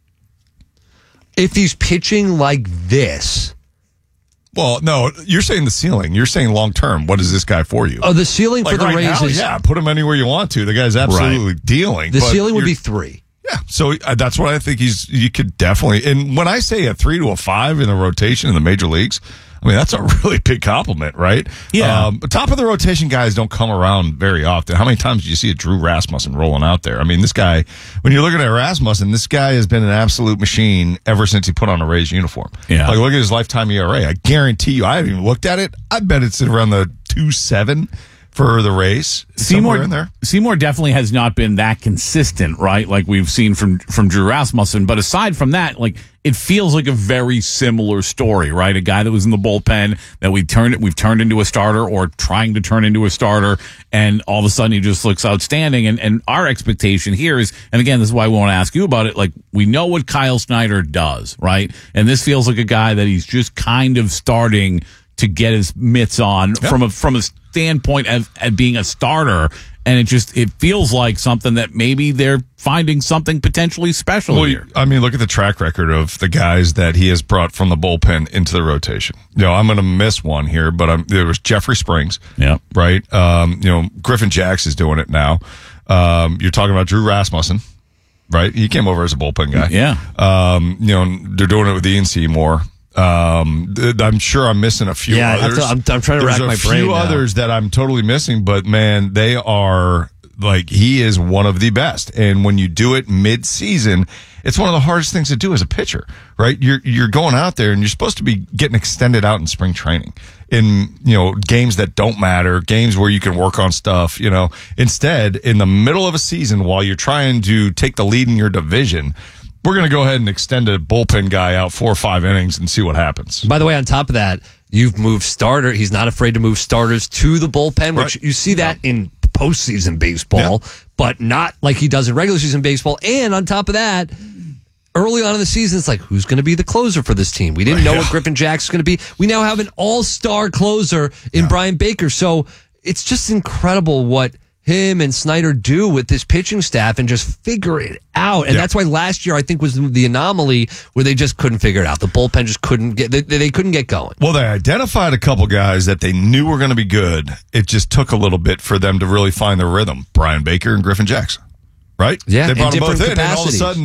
Speaker 2: If he's pitching like this,
Speaker 12: Well, no, you're saying the ceiling. You're saying long term. What is this guy for you?
Speaker 2: the ceiling
Speaker 12: Like
Speaker 2: for the
Speaker 12: right
Speaker 2: Rays
Speaker 12: now,
Speaker 2: is
Speaker 12: put him anywhere you want to. The guy's absolutely dealing.
Speaker 2: the
Speaker 12: but
Speaker 2: ceiling would
Speaker 12: you're-
Speaker 2: be 3.
Speaker 12: Yeah, so that's what I think you could definitely. And when I say a 3 to a 5 in the rotation in the major leagues, I mean, that's a really big compliment, right?
Speaker 3: Yeah.
Speaker 12: But top of the rotation guys don't come around very often. How many times do you see a Drew Rasmussen rolling out there? I mean, this guy, when you're looking at Rasmussen, this guy has been an absolute machine ever since he put on a Rays uniform.
Speaker 3: Yeah.
Speaker 12: Like, look at his lifetime ERA. I guarantee you, I haven't even looked at it. I bet it's around the 2.7 for the Rays. Somewhere in there.
Speaker 3: Seymour definitely has not been that consistent, right? Like we've seen from Drew Rasmussen. But aside from that, like it feels like a very similar story, right? A guy that was in the bullpen that we've turned into a starter or trying to turn into a starter, and all of a sudden he just looks outstanding. And our expectation here is, and again, this is why we want to ask you about it. Like we know what Kyle Snyder does, right? And this feels like a guy that he's just kind of starting to get his mitts on from a standpoint of being a starter, and it feels like something that maybe they're finding something potentially special here.
Speaker 12: I mean, look at the track record of the guys that he has brought from the bullpen into the rotation. I'm going to miss one here, but there was Jeffrey Springs.
Speaker 3: Yeah.
Speaker 12: Right. Griffin Jax is doing it now. You're talking about Drew Rasmussen. Right. He came over as a bullpen guy.
Speaker 3: Yeah.
Speaker 12: They're doing it with Ian Seymour. I'm sure I'm missing a few others.
Speaker 2: I'm trying to rack my brain.
Speaker 12: There's a few others that I'm totally missing, but man, they are like, he is one of the best. And when you do it mid-season, it's one of the hardest things to do as a pitcher, right? You're going out there and you're supposed to be getting extended out in spring training in, games that don't matter, games where you can work on stuff, Instead, in the middle of a season, while you're trying to take the lead in your division, we're going to go ahead and extend a bullpen guy out 4 or 5 innings and see what happens.
Speaker 2: By the way, on top of that, you've moved starter. He's not afraid to move starters to the bullpen, which you see that in postseason baseball, but not like he does in regular season baseball. And on top of that, early on in the season, it's like, who's going to be the closer for this team? We didn't know what Griffin Jax is going to be. We now have an all-star closer in Brian Baker. So it's just incredible what him and Snyder do with this pitching staff and just figure it out. And that's why last year I think was the anomaly where they just couldn't figure it out. The bullpen just couldn't get, they couldn't get going.
Speaker 12: Well, they identified a couple guys that they knew were going to be good. It just took a little bit for them to really find their rhythm. Brian Baker and Griffin Jackson. Right?
Speaker 2: Yeah.
Speaker 12: They brought them both in.
Speaker 2: Capacities.
Speaker 12: And all of a sudden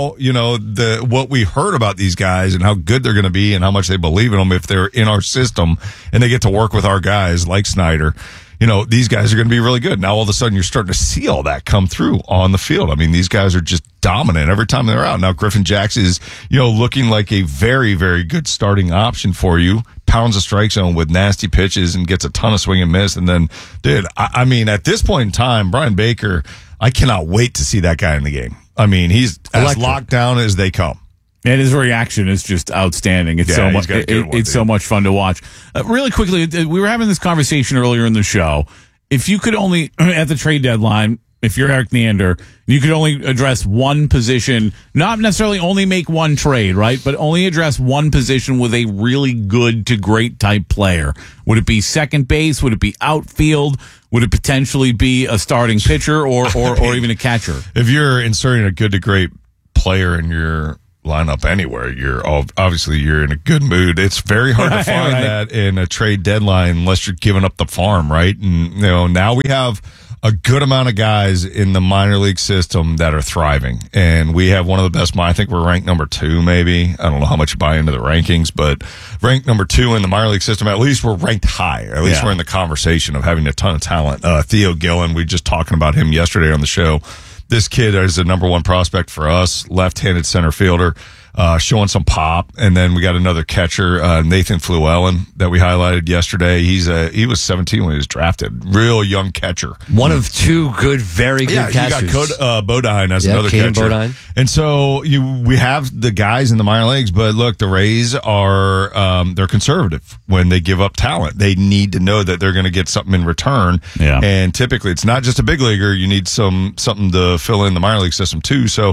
Speaker 12: now, what we heard about these guys and how good they're going to be and how much they believe in them if they're in our system and they get to work with our guys like Snyder. These guys are going to be really good. Now, all of a sudden, you're starting to see all that come through on the field. I mean, these guys are just dominant every time they're out. Now, Griffin Jax is, looking like a very, very good starting option for you. Pounds the strike zone with nasty pitches and gets a ton of swing and miss. And then, I mean, at this point in time, Brian Baker, I cannot wait to see that guy in the game. I mean, he's as locked down as they come.
Speaker 3: And his reaction is just outstanding. It's so much. It's so much fun to watch. Really quickly, we were having this conversation earlier in the show. If you could only at the trade deadline, if you're Eric Neander, you could only address one position, not necessarily only make one trade, right? But only address one position with a really good to great type player. Would it be second base? Would it be outfield? Would it potentially be a starting pitcher or even a catcher?
Speaker 12: If you're inserting a good to great player in your lineup anywhere, obviously you're in a good mood. It's very hard to find that in a trade deadline unless you're giving up the farm, right? And now we have a good amount of guys in the minor league system that are thriving, and we have one of the best. I think we're ranked number 2, maybe. I don't know how much you buy into the rankings, but ranked number 2 in the minor league system. At least we're ranked high. At least we're in the conversation of having a ton of talent. Theo Gillen, we were just talking about him yesterday on the show. This kid is a number 1 prospect for us, left-handed center fielder, showing some pop. And then we got another catcher, Nathan Fluellen, that we highlighted yesterday. He was 17 when he was drafted. Real young catcher.
Speaker 2: One of 2 good, very good catchers.
Speaker 12: You got Bodine as another
Speaker 2: Caden
Speaker 12: catcher.
Speaker 2: Bodine.
Speaker 12: And so we have the guys in the minor leagues, but look, the Rays are they're conservative when they give up talent. They need to know that they're going to get something in return.
Speaker 3: Yeah.
Speaker 12: And typically it's not just a big leaguer. You need something to fill in the minor league system too. So,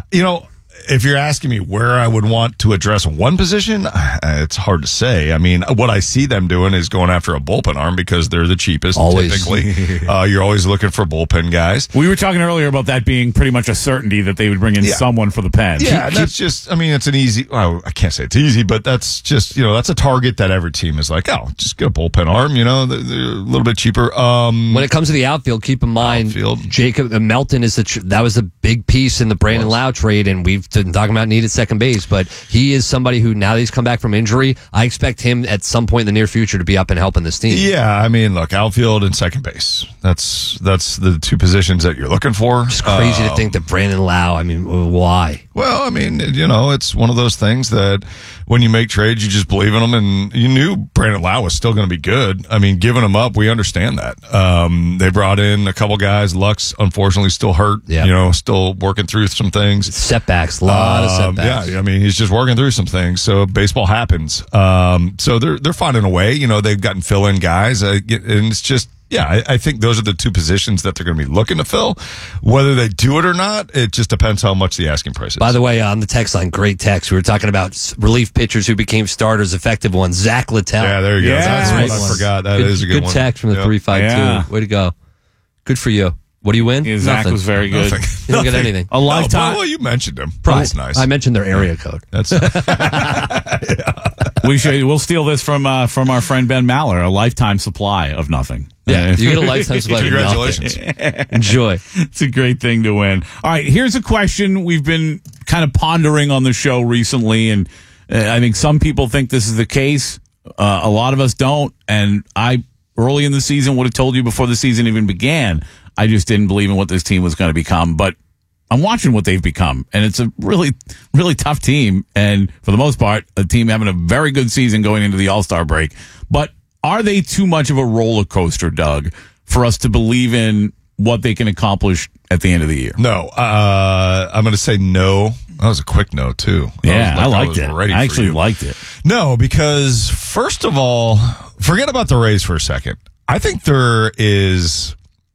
Speaker 12: if you're asking me where I would want to address one position, it's hard to say. I mean, what I see them doing is going after a bullpen arm because they're the cheapest.
Speaker 2: Always.
Speaker 12: Typically. You're always looking for bullpen guys.
Speaker 3: We were talking earlier about that being pretty much a certainty that they would bring in someone for the pen.
Speaker 12: Yeah, that's just, it's an easy, well, I can't say it's easy, but that's just, that's a target that every team is like, just get a bullpen arm, they're a little bit cheaper.
Speaker 2: When it comes to the outfield, keep in mind, Jacob Melton that was a big piece in the Brandon Lau trade, and we've been talking about needed second base, but he is somebody who, now that he's come back from injury, I expect him at some point in the near future to be up and helping this team.
Speaker 12: Yeah, look, outfield and second base. That's the 2 positions that you're looking for.
Speaker 2: It's crazy to think that Brandon Lau, why?
Speaker 12: Well, it's one of those things that when you make trades, you just believe in them, and you knew Brandon Lau was still going to be good. Giving him up, we understand that. They brought in a couple guys. Lux, unfortunately, still hurt.
Speaker 2: Yeah.
Speaker 12: Still working through some things.
Speaker 2: Setbacks, a lot of setbacks.
Speaker 12: Yeah, he's just working through some things. So baseball happens. So they're finding a way. They've gotten fill-in guys, and it's just. Yeah, I think those are the 2 positions that they're going to be looking to fill. Whether they do it or not, it just depends how much the asking price is.
Speaker 2: By the way, on the text line, great text. We were talking about relief pitchers who became starters, effective ones. Zach Littell.
Speaker 12: Yeah, there you go. That's
Speaker 2: nice.
Speaker 12: what I forgot. That is a good one.
Speaker 2: Good text from the 352.
Speaker 3: Yeah.
Speaker 2: Way to go. Good for you. What do you win?
Speaker 3: Yeah, Zach was very good.
Speaker 2: You don't get anything.
Speaker 3: A lifetime.
Speaker 12: Well, you mentioned him.
Speaker 2: That's
Speaker 12: nice.
Speaker 2: I mentioned their area code.
Speaker 12: That's
Speaker 3: We'll steal this from our friend Ben Maller. A lifetime supply of nothing.
Speaker 2: Yeah, you get a lifetime supply.
Speaker 12: Congratulations.
Speaker 2: Enjoy.
Speaker 3: It's a great thing to win. All right, here's a question we've been kind of pondering on the show recently, and I think some people think this is the case. A lot of us don't, and I early in the season would have told you before the season even began. I just didn't believe in what this team was going to become, but I'm watching what they've become, and it's a really, really tough team, and for the most part, a team having a very good season going into the All-Star break. But are they too much of a roller coaster, Doug, for us to believe in what they can accomplish at the end of the year?
Speaker 12: No. I'm going to say no. That was a quick no, too.
Speaker 3: I liked it. I actually liked it.
Speaker 12: No, because first of all, forget about the Rays for a second. I think there is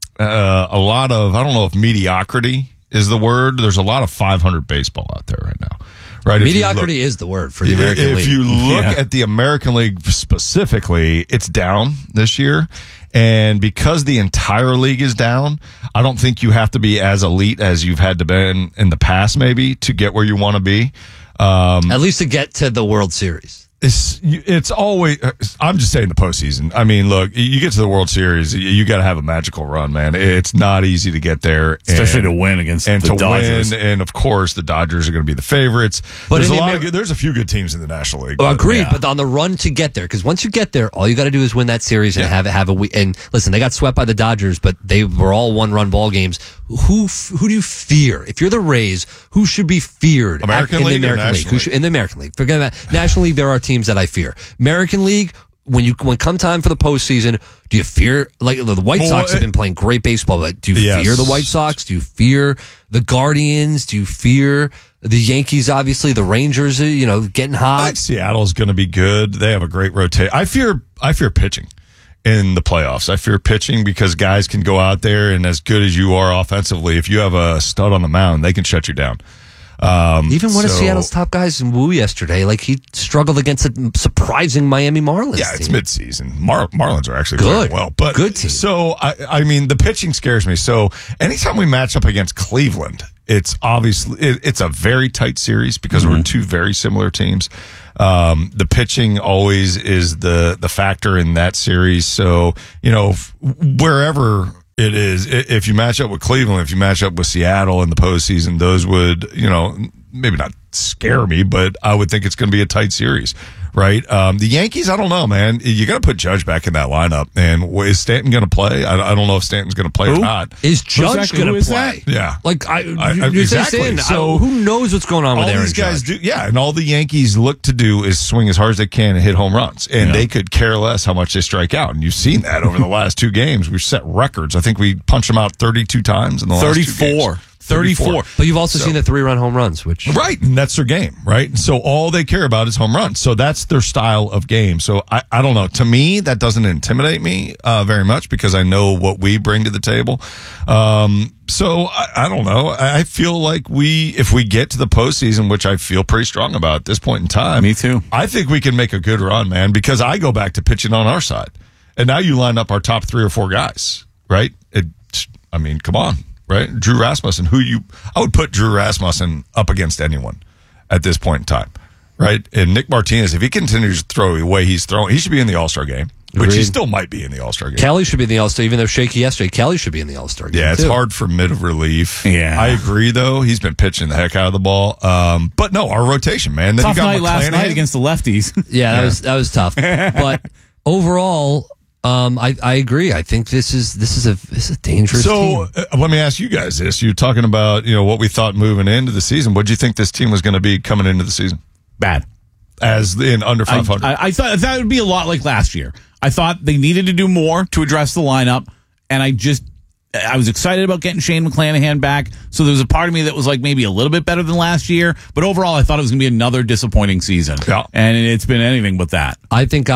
Speaker 12: a lot of, I don't know if mediocrity is the word. There's a lot of 500 baseball out there right now. Right?
Speaker 2: Mediocrity is the word for the American League.
Speaker 12: If you look at the American League specifically, it's down this year. And because the entire league is down, I don't think you have to be as elite as you've had to be in the past, maybe, to get where you want to be.
Speaker 2: At least to get to the World Series.
Speaker 12: It's always, I'm just saying the postseason. Look, you get to the World Series, you got to have a magical run, man. It's not easy to get there.
Speaker 3: Especially to win against the Dodgers.
Speaker 12: And of course, the Dodgers are going to be the favorites. But there's a few good teams in the National League.
Speaker 2: Agreed, but on the run to get there, because once you get there, all you got to do is win that series and have a week. And listen, they got swept by the Dodgers, but they were all 1-run ball games. Who do you fear? If you're the Rays, who should be feared
Speaker 12: in the American League?
Speaker 2: In the American League. Forget about National League. There are teams that I fear. American League, when come time for the postseason, do you fear, like the White Sox have been playing great baseball, but do you fear the White Sox? Do you fear the Guardians? Do you fear the Yankees? Obviously, the Rangers, getting hot.
Speaker 12: I think Seattle's going to be good. They have a great rotation. I fear pitching. in the playoffs. I fear pitching because guys can go out there and as good as you are offensively, if you have a stud on the mound, they can shut you down.
Speaker 2: Even one of Seattle's top guys, Wu, yesterday, like he struggled against a surprising Miami Marlins.
Speaker 12: Yeah, it's
Speaker 2: team.
Speaker 12: midseason. Marlins are actually
Speaker 2: good.
Speaker 12: playing well, but
Speaker 2: good team.
Speaker 12: So I mean, the pitching scares me. So anytime we match up against Cleveland, it's obviously it's a very tight series because we're two very similar teams. The pitching always is the factor in that series. So wherever it is, if you match up with Cleveland, if you match up with Seattle in the postseason, those would, maybe not scare me, but I would think it's going to be a tight series, right? The Yankees, I don't know, man. You got to put Judge back in that lineup. And is Stanton going to play? I don't know if Stanton's going to play or not.
Speaker 2: Is Judge going to play?
Speaker 12: Yeah.
Speaker 2: Exactly. So who knows what's going on with Aaron Judge?
Speaker 12: All these guys do, yeah. And all the Yankees look to do is swing as hard as they can and hit home runs. And they could care less how much they strike out. And you've seen that over the last 2 games. We've set records. I think we punched them out 32 times in the last 2 games.
Speaker 3: 34.
Speaker 2: But you've also seen the 3-run home runs, which...
Speaker 12: Right, and that's their game, right? So all they care about is home runs. So that's their style of game. So I don't know. To me, that doesn't intimidate me very much because I know what we bring to the table. So I don't know. I feel like if we get to the postseason, which I feel pretty strong about at this point in time.
Speaker 3: Me too. I
Speaker 12: think we can make a good run, man, because I go back to pitching on our side. And now you line up our top 3 or 4 guys, right? Come on. Right, Drew Rasmussen. I would put Drew Rasmussen up against anyone at this point in time, right? And Nick Martinez, if he continues to throw the way he's throwing, he should be in the All-Star game, which he still might be in the All-Star game.
Speaker 2: Kelly should be in the All-Star, even though shaky yesterday. Kelly should be in the All-Star game.
Speaker 12: Yeah, it's
Speaker 2: too.
Speaker 12: hard for mid of relief.
Speaker 3: Yeah,
Speaker 12: I agree. Though he's been pitching the heck out of the ball. But no, our rotation, man. Then
Speaker 3: Tough
Speaker 12: you got
Speaker 3: night last night against the lefties.
Speaker 2: Yeah, that was tough. But overall. I agree. I think this is a dangerous team.
Speaker 12: So let me ask you guys this: you're talking about what we thought moving into the season. What do you think this team was going to be coming into the season?
Speaker 3: Bad,
Speaker 12: as in under 500.
Speaker 3: I thought that would be a lot like last year. I thought they needed to do more to address the lineup, and I was excited about getting Shane McClanahan back. So there was a part of me that was like maybe a little bit better than last year, but overall I thought it was going to be another disappointing season. Yeah. And it's been anything but that.
Speaker 2: I think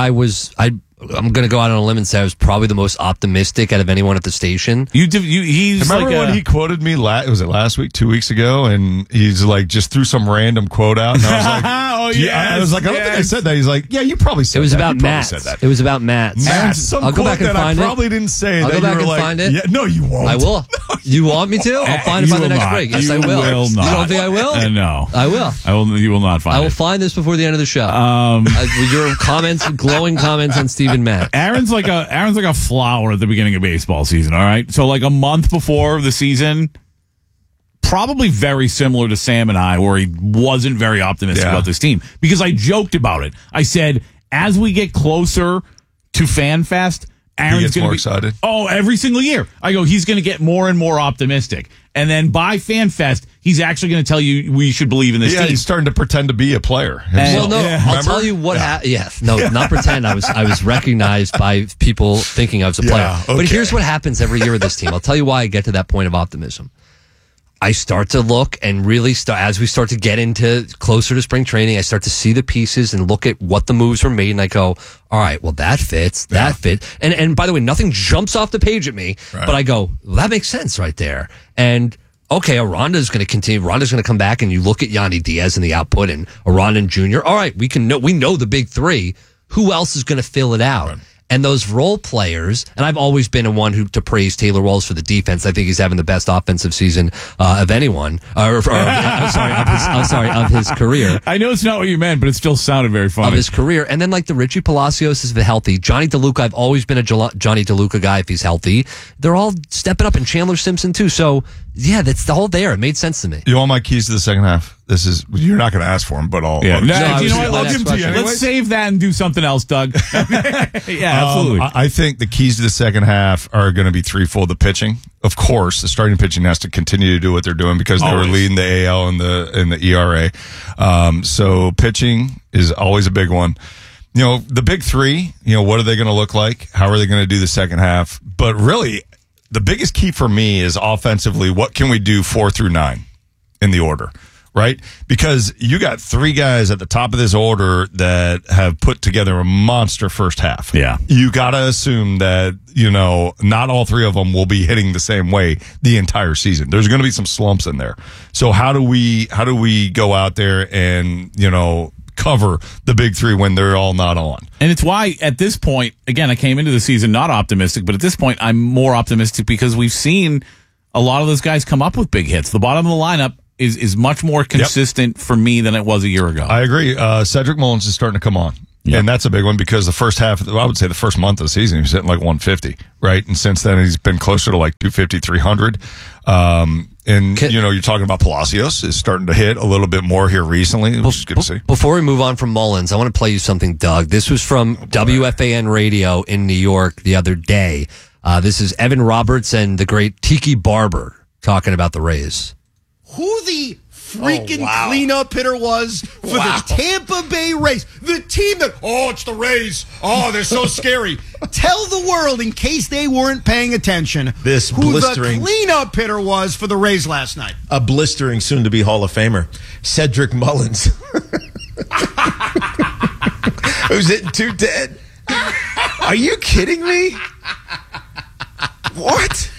Speaker 2: I'm going to go out on a limb and say I was probably the most optimistic out of anyone at the station.
Speaker 12: Remember when he quoted me, was it last week, 2 weeks ago? And he's like, just threw some random quote out. And I was like, I don't think I said that. He's like, yeah, you probably said that.
Speaker 2: It was about
Speaker 12: Matt.
Speaker 2: It was about Matt.
Speaker 12: I'll go back and find it. I probably didn't say
Speaker 2: I'll go back and find it.
Speaker 12: Yeah, no, you won't.
Speaker 2: I will. You want me to? I'll find it by the next break. Yes, I will.
Speaker 3: You
Speaker 2: don't think I will?
Speaker 3: No.
Speaker 2: I will.
Speaker 3: You will not find it.
Speaker 2: I will find this before the end of the show. Your comments, glowing comments on Stephen Matt.
Speaker 3: Aaron's like a flower at the beginning of baseball season, all right? So like a month before the season, probably very similar to Sam and I, where he wasn't very optimistic about this team. Because I joked about it. I said, as we get closer to FanFest, Aaron's going to be
Speaker 12: excited.
Speaker 3: Oh, every single year. I go, he's going to get more and more optimistic. And then by FanFest, he's actually going to tell you we should believe in this team.
Speaker 12: He's starting to pretend to be a player.
Speaker 2: I'll tell you what happened. Not pretend. I was recognized by people thinking I was a player.
Speaker 12: Yeah, okay.
Speaker 2: But here's what happens every year with this team. I'll tell you why I get to that point of optimism. I start to look and really as we start to get into closer to spring training, I start to see the pieces and look at what the moves were made. And I go, all right, well, that fits. That fits. And by the way, nothing jumps off the page at me, but I go, well, that makes sense right there. And okay, Aranda's going to continue. Aranda's going to come back and you look at Yandy Diaz and the output and Aranda Jr. All right, we know the big 3. Who else is going to fill it out? Right. And those role players, and I've always been one to praise Taylor Walls for the defense. I think he's having the best offensive season of anyone. Of his career.
Speaker 3: I know it's not what you meant, but it still sounded very funny.
Speaker 2: Of his career. And then like the Richie Palacios is healthy. Johnny DeLuca, I've always been a Johnny DeLuca guy if he's healthy. They're all stepping up, and Chandler Simpson too. So yeah, that's the whole there. It made sense to me.
Speaker 12: You want my keys to the second half? You're not going to ask for them, but I'll.
Speaker 3: Yeah.
Speaker 12: I'll give them to you anyways.
Speaker 3: Let's save that and do something else, Doug. Yeah, absolutely.
Speaker 12: I think the keys to the second half are going to be threefold. The pitching, of course, the starting pitching has to continue to do what they're doing because they were leading the AL and the ERA. So pitching is always a big one. The big 3. What are they going to look like? How are they going to do the second half? But really, the biggest key for me is offensively. What can we do 4 through 9 in the order? right? Because you got three guys at the top of this order that have put together a monster first half.
Speaker 3: Yeah.
Speaker 12: You got to assume that, not all three of them will be hitting the same way the entire season. There's going to be some slumps in there. So how do we go out there and, cover the big three when they're all not on?
Speaker 3: And it's why at this point, again, I came into the season not optimistic, but at this point I'm more optimistic because we've seen a lot of those guys come up with big hits. The bottom of the lineup is much more consistent for me than it was a year ago.
Speaker 12: I agree. Cedric Mullins is starting to come on. Yep. And that's a big one because the first half, I would say the first month of the season, he was hitting like 150, right? And since then, he's been closer to like 250, 300. You're talking about Palacios is starting to hit a little bit more here recently, which is good to see.
Speaker 2: Before we move on from Mullins, I want to play you something, Doug. This was from WFAN Radio in New York the other day. This is Evan Roberts and the great Tiki Barber talking about the Rays.
Speaker 1: Who the freaking cleanup hitter was for the Tampa Bay Rays. The team that, it's the Rays. Oh, they're so scary. Tell the world, in case they weren't paying attention, who the cleanup hitter was for the Rays last night.
Speaker 5: A blistering soon-to-be Hall of Famer, Cedric Mullins. Who's hitting 210? Are you kidding me? What?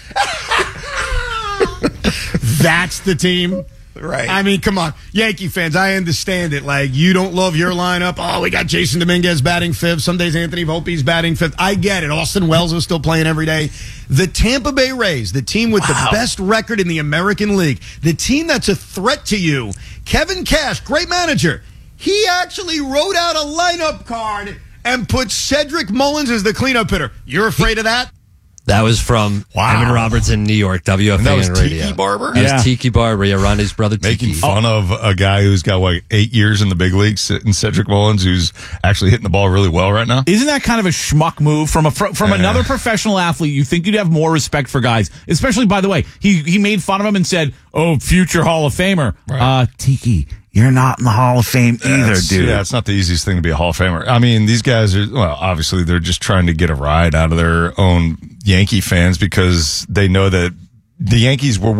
Speaker 1: That's the team.
Speaker 5: Right.
Speaker 1: I mean, come on. Yankee fans, I understand it. Like, you don't love your lineup. Oh, we got Jason Dominguez batting fifth. Some days Anthony Volpe's batting fifth. I get it. Austin Wells is still playing every day. The Tampa Bay Rays, the team with the best record in the American League, the team that's a threat to you, Kevin Cash, great manager, he actually wrote out a lineup card and put Cedric Mullins as the cleanup hitter. You're afraid of that?
Speaker 2: That was from Evan Roberts in New York, WFAN
Speaker 12: and that was
Speaker 2: Radio.
Speaker 12: Tiki Barber?
Speaker 2: That was Tiki Barber, Ronnie's brother Tiki.
Speaker 12: Making fun of a guy who's got, 8 years in the big leagues, and Cedric Mullins, who's actually hitting the ball really well right now.
Speaker 3: Isn't that kind of a schmuck move from another professional athlete? You think you'd have more respect for guys, especially, by the way, he made fun of him and said, future Hall of Famer.
Speaker 12: Right.
Speaker 3: Tiki, you're not in the Hall of Fame either, dude.
Speaker 12: Yeah, it's not the easiest thing to be a Hall of Famer. I mean, these guys are, obviously they're just trying to get a ride out of their own Yankee fans because they know that the Yankees were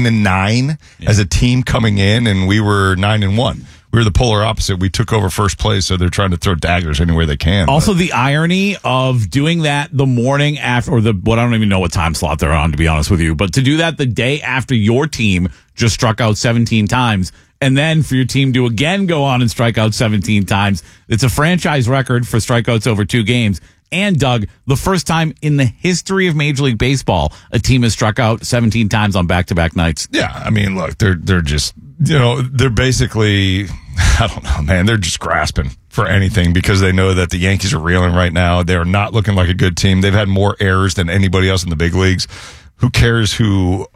Speaker 12: 1-9 as a team coming in, and we were 9-1. We were the polar opposite. We took over first place, so they're trying to throw daggers anywhere they can.
Speaker 3: Also, the irony of doing that the morning after, I don't even know what time slot they're on, to be honest with you, but to do that the day after your team just struck out 17 times, and then for your team to again go on and strike out 17 times. It's a franchise record for strikeouts over 2 games. And, Doug, the first time in the history of Major League Baseball a team has struck out 17 times on back-to-back nights.
Speaker 12: Yeah, I mean, look, they're just, they're basically, I don't know, man, they're just grasping for anything because they know that the Yankees are reeling right now. They're not looking like a good team. They've had more errors than anybody else in the big leagues. Who cares who,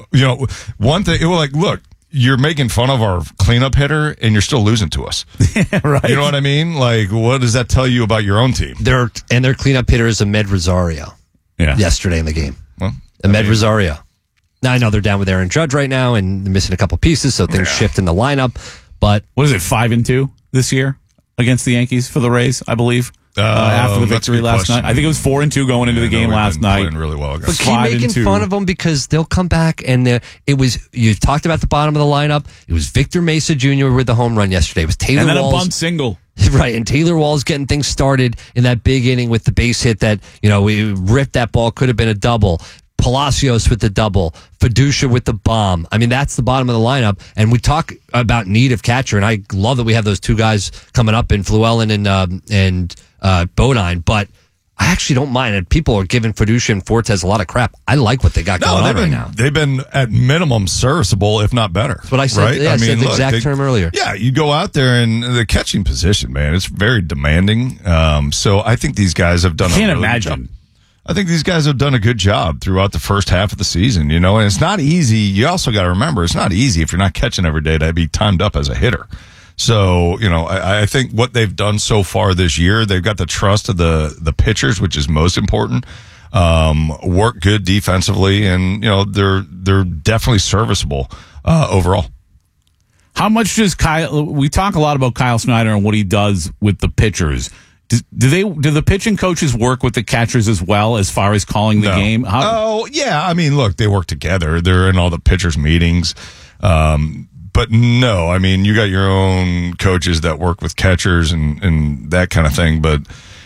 Speaker 12: one thing, look, you're making fun of our cleanup hitter and you're still losing to us.
Speaker 3: Right.
Speaker 12: You know what I mean? What does that tell you about your own team?
Speaker 2: Their cleanup hitter is Ahmed Rosario.
Speaker 3: Yeah.
Speaker 2: Yesterday in the game.
Speaker 12: Well,
Speaker 2: Ahmed Rosario. Now I know they're down with Aaron Judge right now and they're missing a couple pieces, so things shift in the lineup. But
Speaker 3: what is it, 5-2 this year against the Yankees for the Rays, I believe? After the victory last night. I think it was 4-2 going into the game last night.
Speaker 12: Playing really well
Speaker 2: but keep making fun of them because they'll come back and you talked about the bottom of the lineup. It was Victor Mesa Jr. with the home run yesterday. It was Taylor
Speaker 3: Walls. And then
Speaker 2: Walls.
Speaker 3: a bunt single.
Speaker 2: Right, and Taylor Walls getting things started in that big inning with the base hit that, we ripped that ball, could have been a double. Palacios with the double, Fiducia with the bomb. I mean, that's the bottom of the lineup. And we talk about need of catcher, and I love that we have those two guys coming up in Fluellen and Bodine, but I actually don't mind it. People are giving Fiducia and Fortes a lot of crap. I like what they got going on right now.
Speaker 12: They've been at minimum serviceable, if not better.
Speaker 2: That's what I said.
Speaker 12: Right?
Speaker 2: Yeah, I said the exact term earlier.
Speaker 12: Yeah, you go out there and the catching position, man, it's very demanding. So I think these guys have done a really good job. I think these guys have done a good job throughout the first half of the season, and it's not easy. You also got to remember, it's not easy if you're not catching every day to be timed up as a hitter. So, I think what they've done so far this year, they've got the trust of the pitchers, which is most important. Work good defensively, and, they're definitely serviceable overall.
Speaker 3: How much does we talk a lot about Kyle Snyder and what he does with the pitchers. Do the pitching coaches work with the catchers as well as far as calling the game?
Speaker 12: Yeah. I mean, look, they work together. They're in all the pitchers' meetings. but no, I mean, you got your own coaches that work with catchers and that kind of thing. But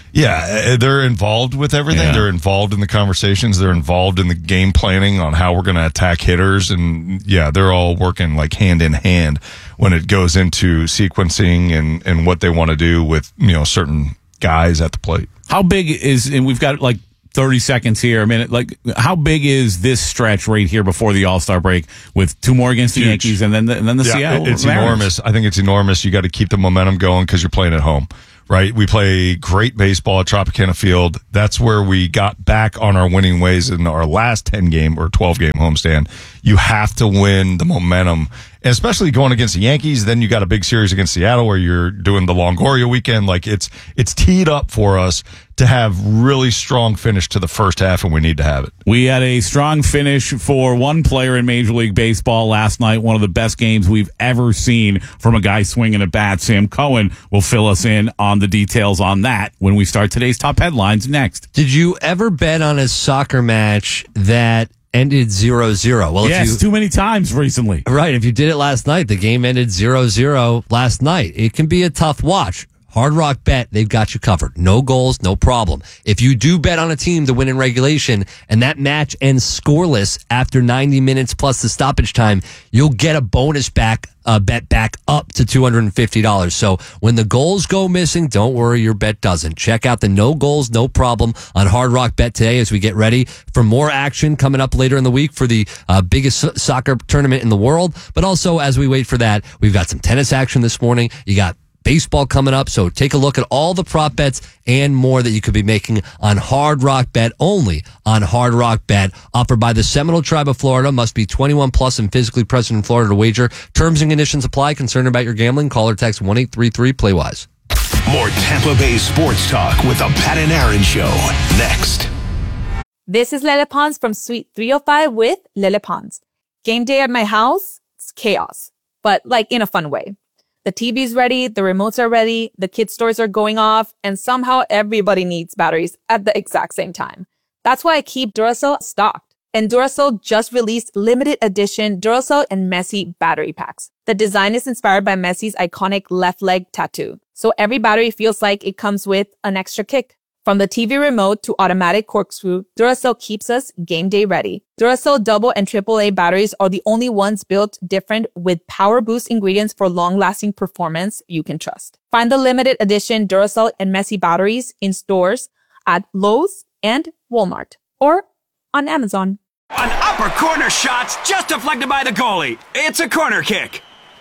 Speaker 12: yeah, they're involved with everything. Yeah. They're involved in the conversations. They're involved in the game planning on how we're going to attack hitters. And yeah, they're all working like hand in hand when it goes into sequencing and what they want to do with, certain guys at the plate.
Speaker 3: How big is, and we've got like 30 seconds here, a minute, like how big is this stretch right here before the All-Star break with 2 more against the Yankees and then the Seattle?
Speaker 12: It's
Speaker 3: Mariners?
Speaker 12: Enormous. I think it's enormous. You got to keep the momentum going because you're playing at home. Right? We play great baseball at Tropicana Field. That's where we got back on our winning ways in our last 10-game or 12-game homestand. You have to win the momentum, and especially going against the Yankees. Then you got a big series against Seattle where you're doing the Longoria weekend. Like it's teed up for us to have really strong finish to the first half, and we need to have it.
Speaker 3: We had a strong finish for one player in Major League Baseball last night, one of the best games we've ever seen from a guy swinging a bat. Sam Cohen will fill us in on the details on that when we start today's top headlines next.
Speaker 2: Did you ever bet on a soccer match that ended 0-0? Well,
Speaker 3: yes, too many times recently.
Speaker 2: Right. If you did it last night, the game ended 0-0 last night. It can be a tough watch. Hard Rock Bet, they've got you covered. No goals, no problem. If you do bet on a team to win in regulation and that match ends scoreless after 90 minutes plus the stoppage time, you'll get a bonus bet back up to $250. So when the goals go missing, don't worry, your bet doesn't. Check out the no goals, no problem on Hard Rock Bet today as we get ready for more action coming up later in the week for the biggest soccer tournament in the world. But also as we wait for that, we've got some tennis action this morning. You got baseball coming up, so take a look at all the prop bets and more that you could be making on Hard Rock Bet, only on Hard Rock Bet, offered by the Seminole Tribe of Florida. Must be 21 plus and physically present in Florida to wager. Terms and conditions apply. Concerned about your gambling? Call or text 1-833-PLAY-WISE.
Speaker 4: More Tampa Bay sports talk with the Pat and Aaron Show next.
Speaker 14: This is Lele Pons from Suite 305 with Lele Pons. Game day at my house, it's chaos, but like in a fun way. The TV's ready, the remotes are ready, the kids' toys are going off, and somehow everybody needs batteries at the exact same time. That's why I keep Duracell stocked. And Duracell just released limited edition Duracell and Messi battery packs. The design is inspired by Messi's iconic left leg tattoo. So every battery feels like it comes with an extra kick. From the TV remote to automatic corkscrew, Duracell keeps us game day ready. Duracell double and AAA batteries are the only ones built different with power boost ingredients for long-lasting performance you can trust. Find the limited edition Duracell and Messi batteries in stores at Lowe's and Walmart or on Amazon.
Speaker 15: An upper corner shot's just deflected by the goalie. It's a corner kick.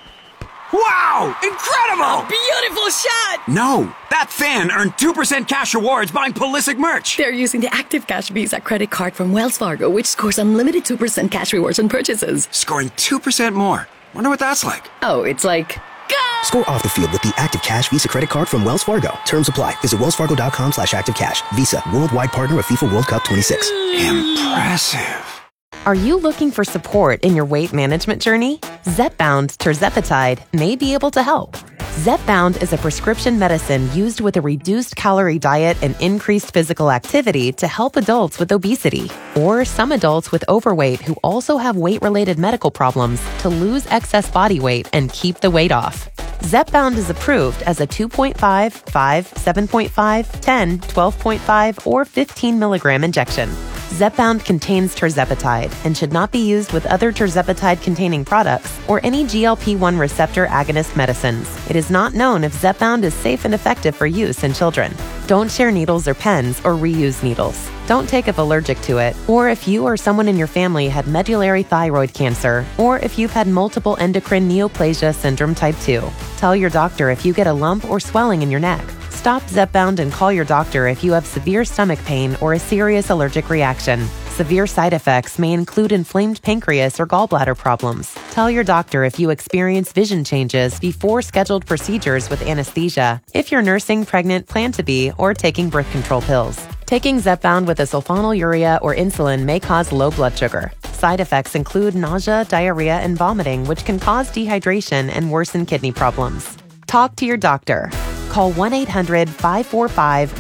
Speaker 15: Wow! Incredible!
Speaker 16: A beautiful shot!
Speaker 15: No, that fan earned 2% cash rewards buying Pulisic merch.
Speaker 16: They're using the Active Cash Visa credit card from Wells Fargo, which scores unlimited 2% cash rewards on purchases.
Speaker 15: Scoring 2% more. Wonder what that's like.
Speaker 16: Oh, it's like... Go!
Speaker 17: Score off the field with the Active Cash Visa credit card from Wells Fargo. Terms apply. Visit wellsfargo.com/activecash. Visa, worldwide partner of FIFA World Cup 26.
Speaker 15: Impressive.
Speaker 18: Are you looking for support in your weight management journey? Zepbound tirzepatide may be able to help. Zepbound is a prescription medicine used with a reduced calorie diet and increased physical activity to help adults with obesity or some adults with overweight who also have weight-related medical problems to lose excess body weight and keep the weight off. Zepbound is approved as a 2.5, 5, 7.5, 10, 12.5, or 15 milligram injection. Zepbound contains tirzepatide and should not be used with other tirzepatide-containing products or any GLP-1 receptor agonist medicines. It is not known if Zepbound is safe and effective for use in children. Don't share needles or pens or reuse needles. Don't take if allergic to it, or if you or someone in your family had medullary thyroid cancer, or if you've had multiple endocrine neoplasia syndrome type 2. Tell your doctor if you get a lump or swelling in your neck. Stop Zepbound and call your doctor if you have severe stomach pain or a serious allergic reaction. Severe side effects may include inflamed pancreas or gallbladder problems. Tell your doctor if you experience vision changes before scheduled procedures with anesthesia, if you're nursing, pregnant, plan to be, or taking birth control pills. Taking Zepbound with a sulfonylurea or insulin may cause low blood sugar. Side effects include nausea, diarrhea, and vomiting, which can cause dehydration and worsen kidney problems. Talk to your doctor. Call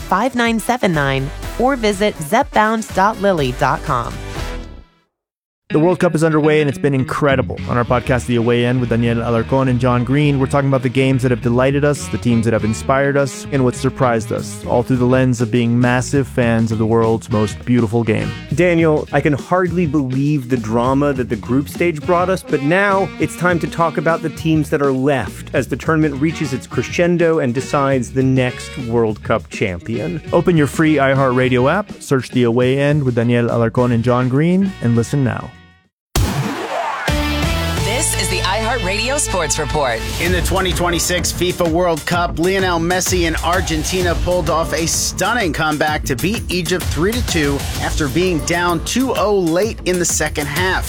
Speaker 18: 1-800-545-5979 or visit zepbound.lilly.com.
Speaker 6: The World Cup is underway and it's been incredible. On our podcast, The Away End, with Daniel Alarcón and John Green, we're talking about the games that have delighted us, the teams that have inspired us, and what surprised us, all through the lens of being massive fans of the world's most beautiful game.
Speaker 19: Daniel, I can hardly believe the drama that the group stage brought us, but now it's time to talk about the teams that are left as the tournament reaches its crescendo and decides the next World Cup champion.
Speaker 6: Open your free iHeartRadio app, search The Away End with Daniel Alarcón and John Green, and listen now.
Speaker 20: This is the iHeartRadio Sports Report.
Speaker 21: In the 2026 FIFA World Cup, Lionel Messi and Argentina pulled off a stunning comeback to beat Egypt 3-2 after being down 2-0 late in the second half.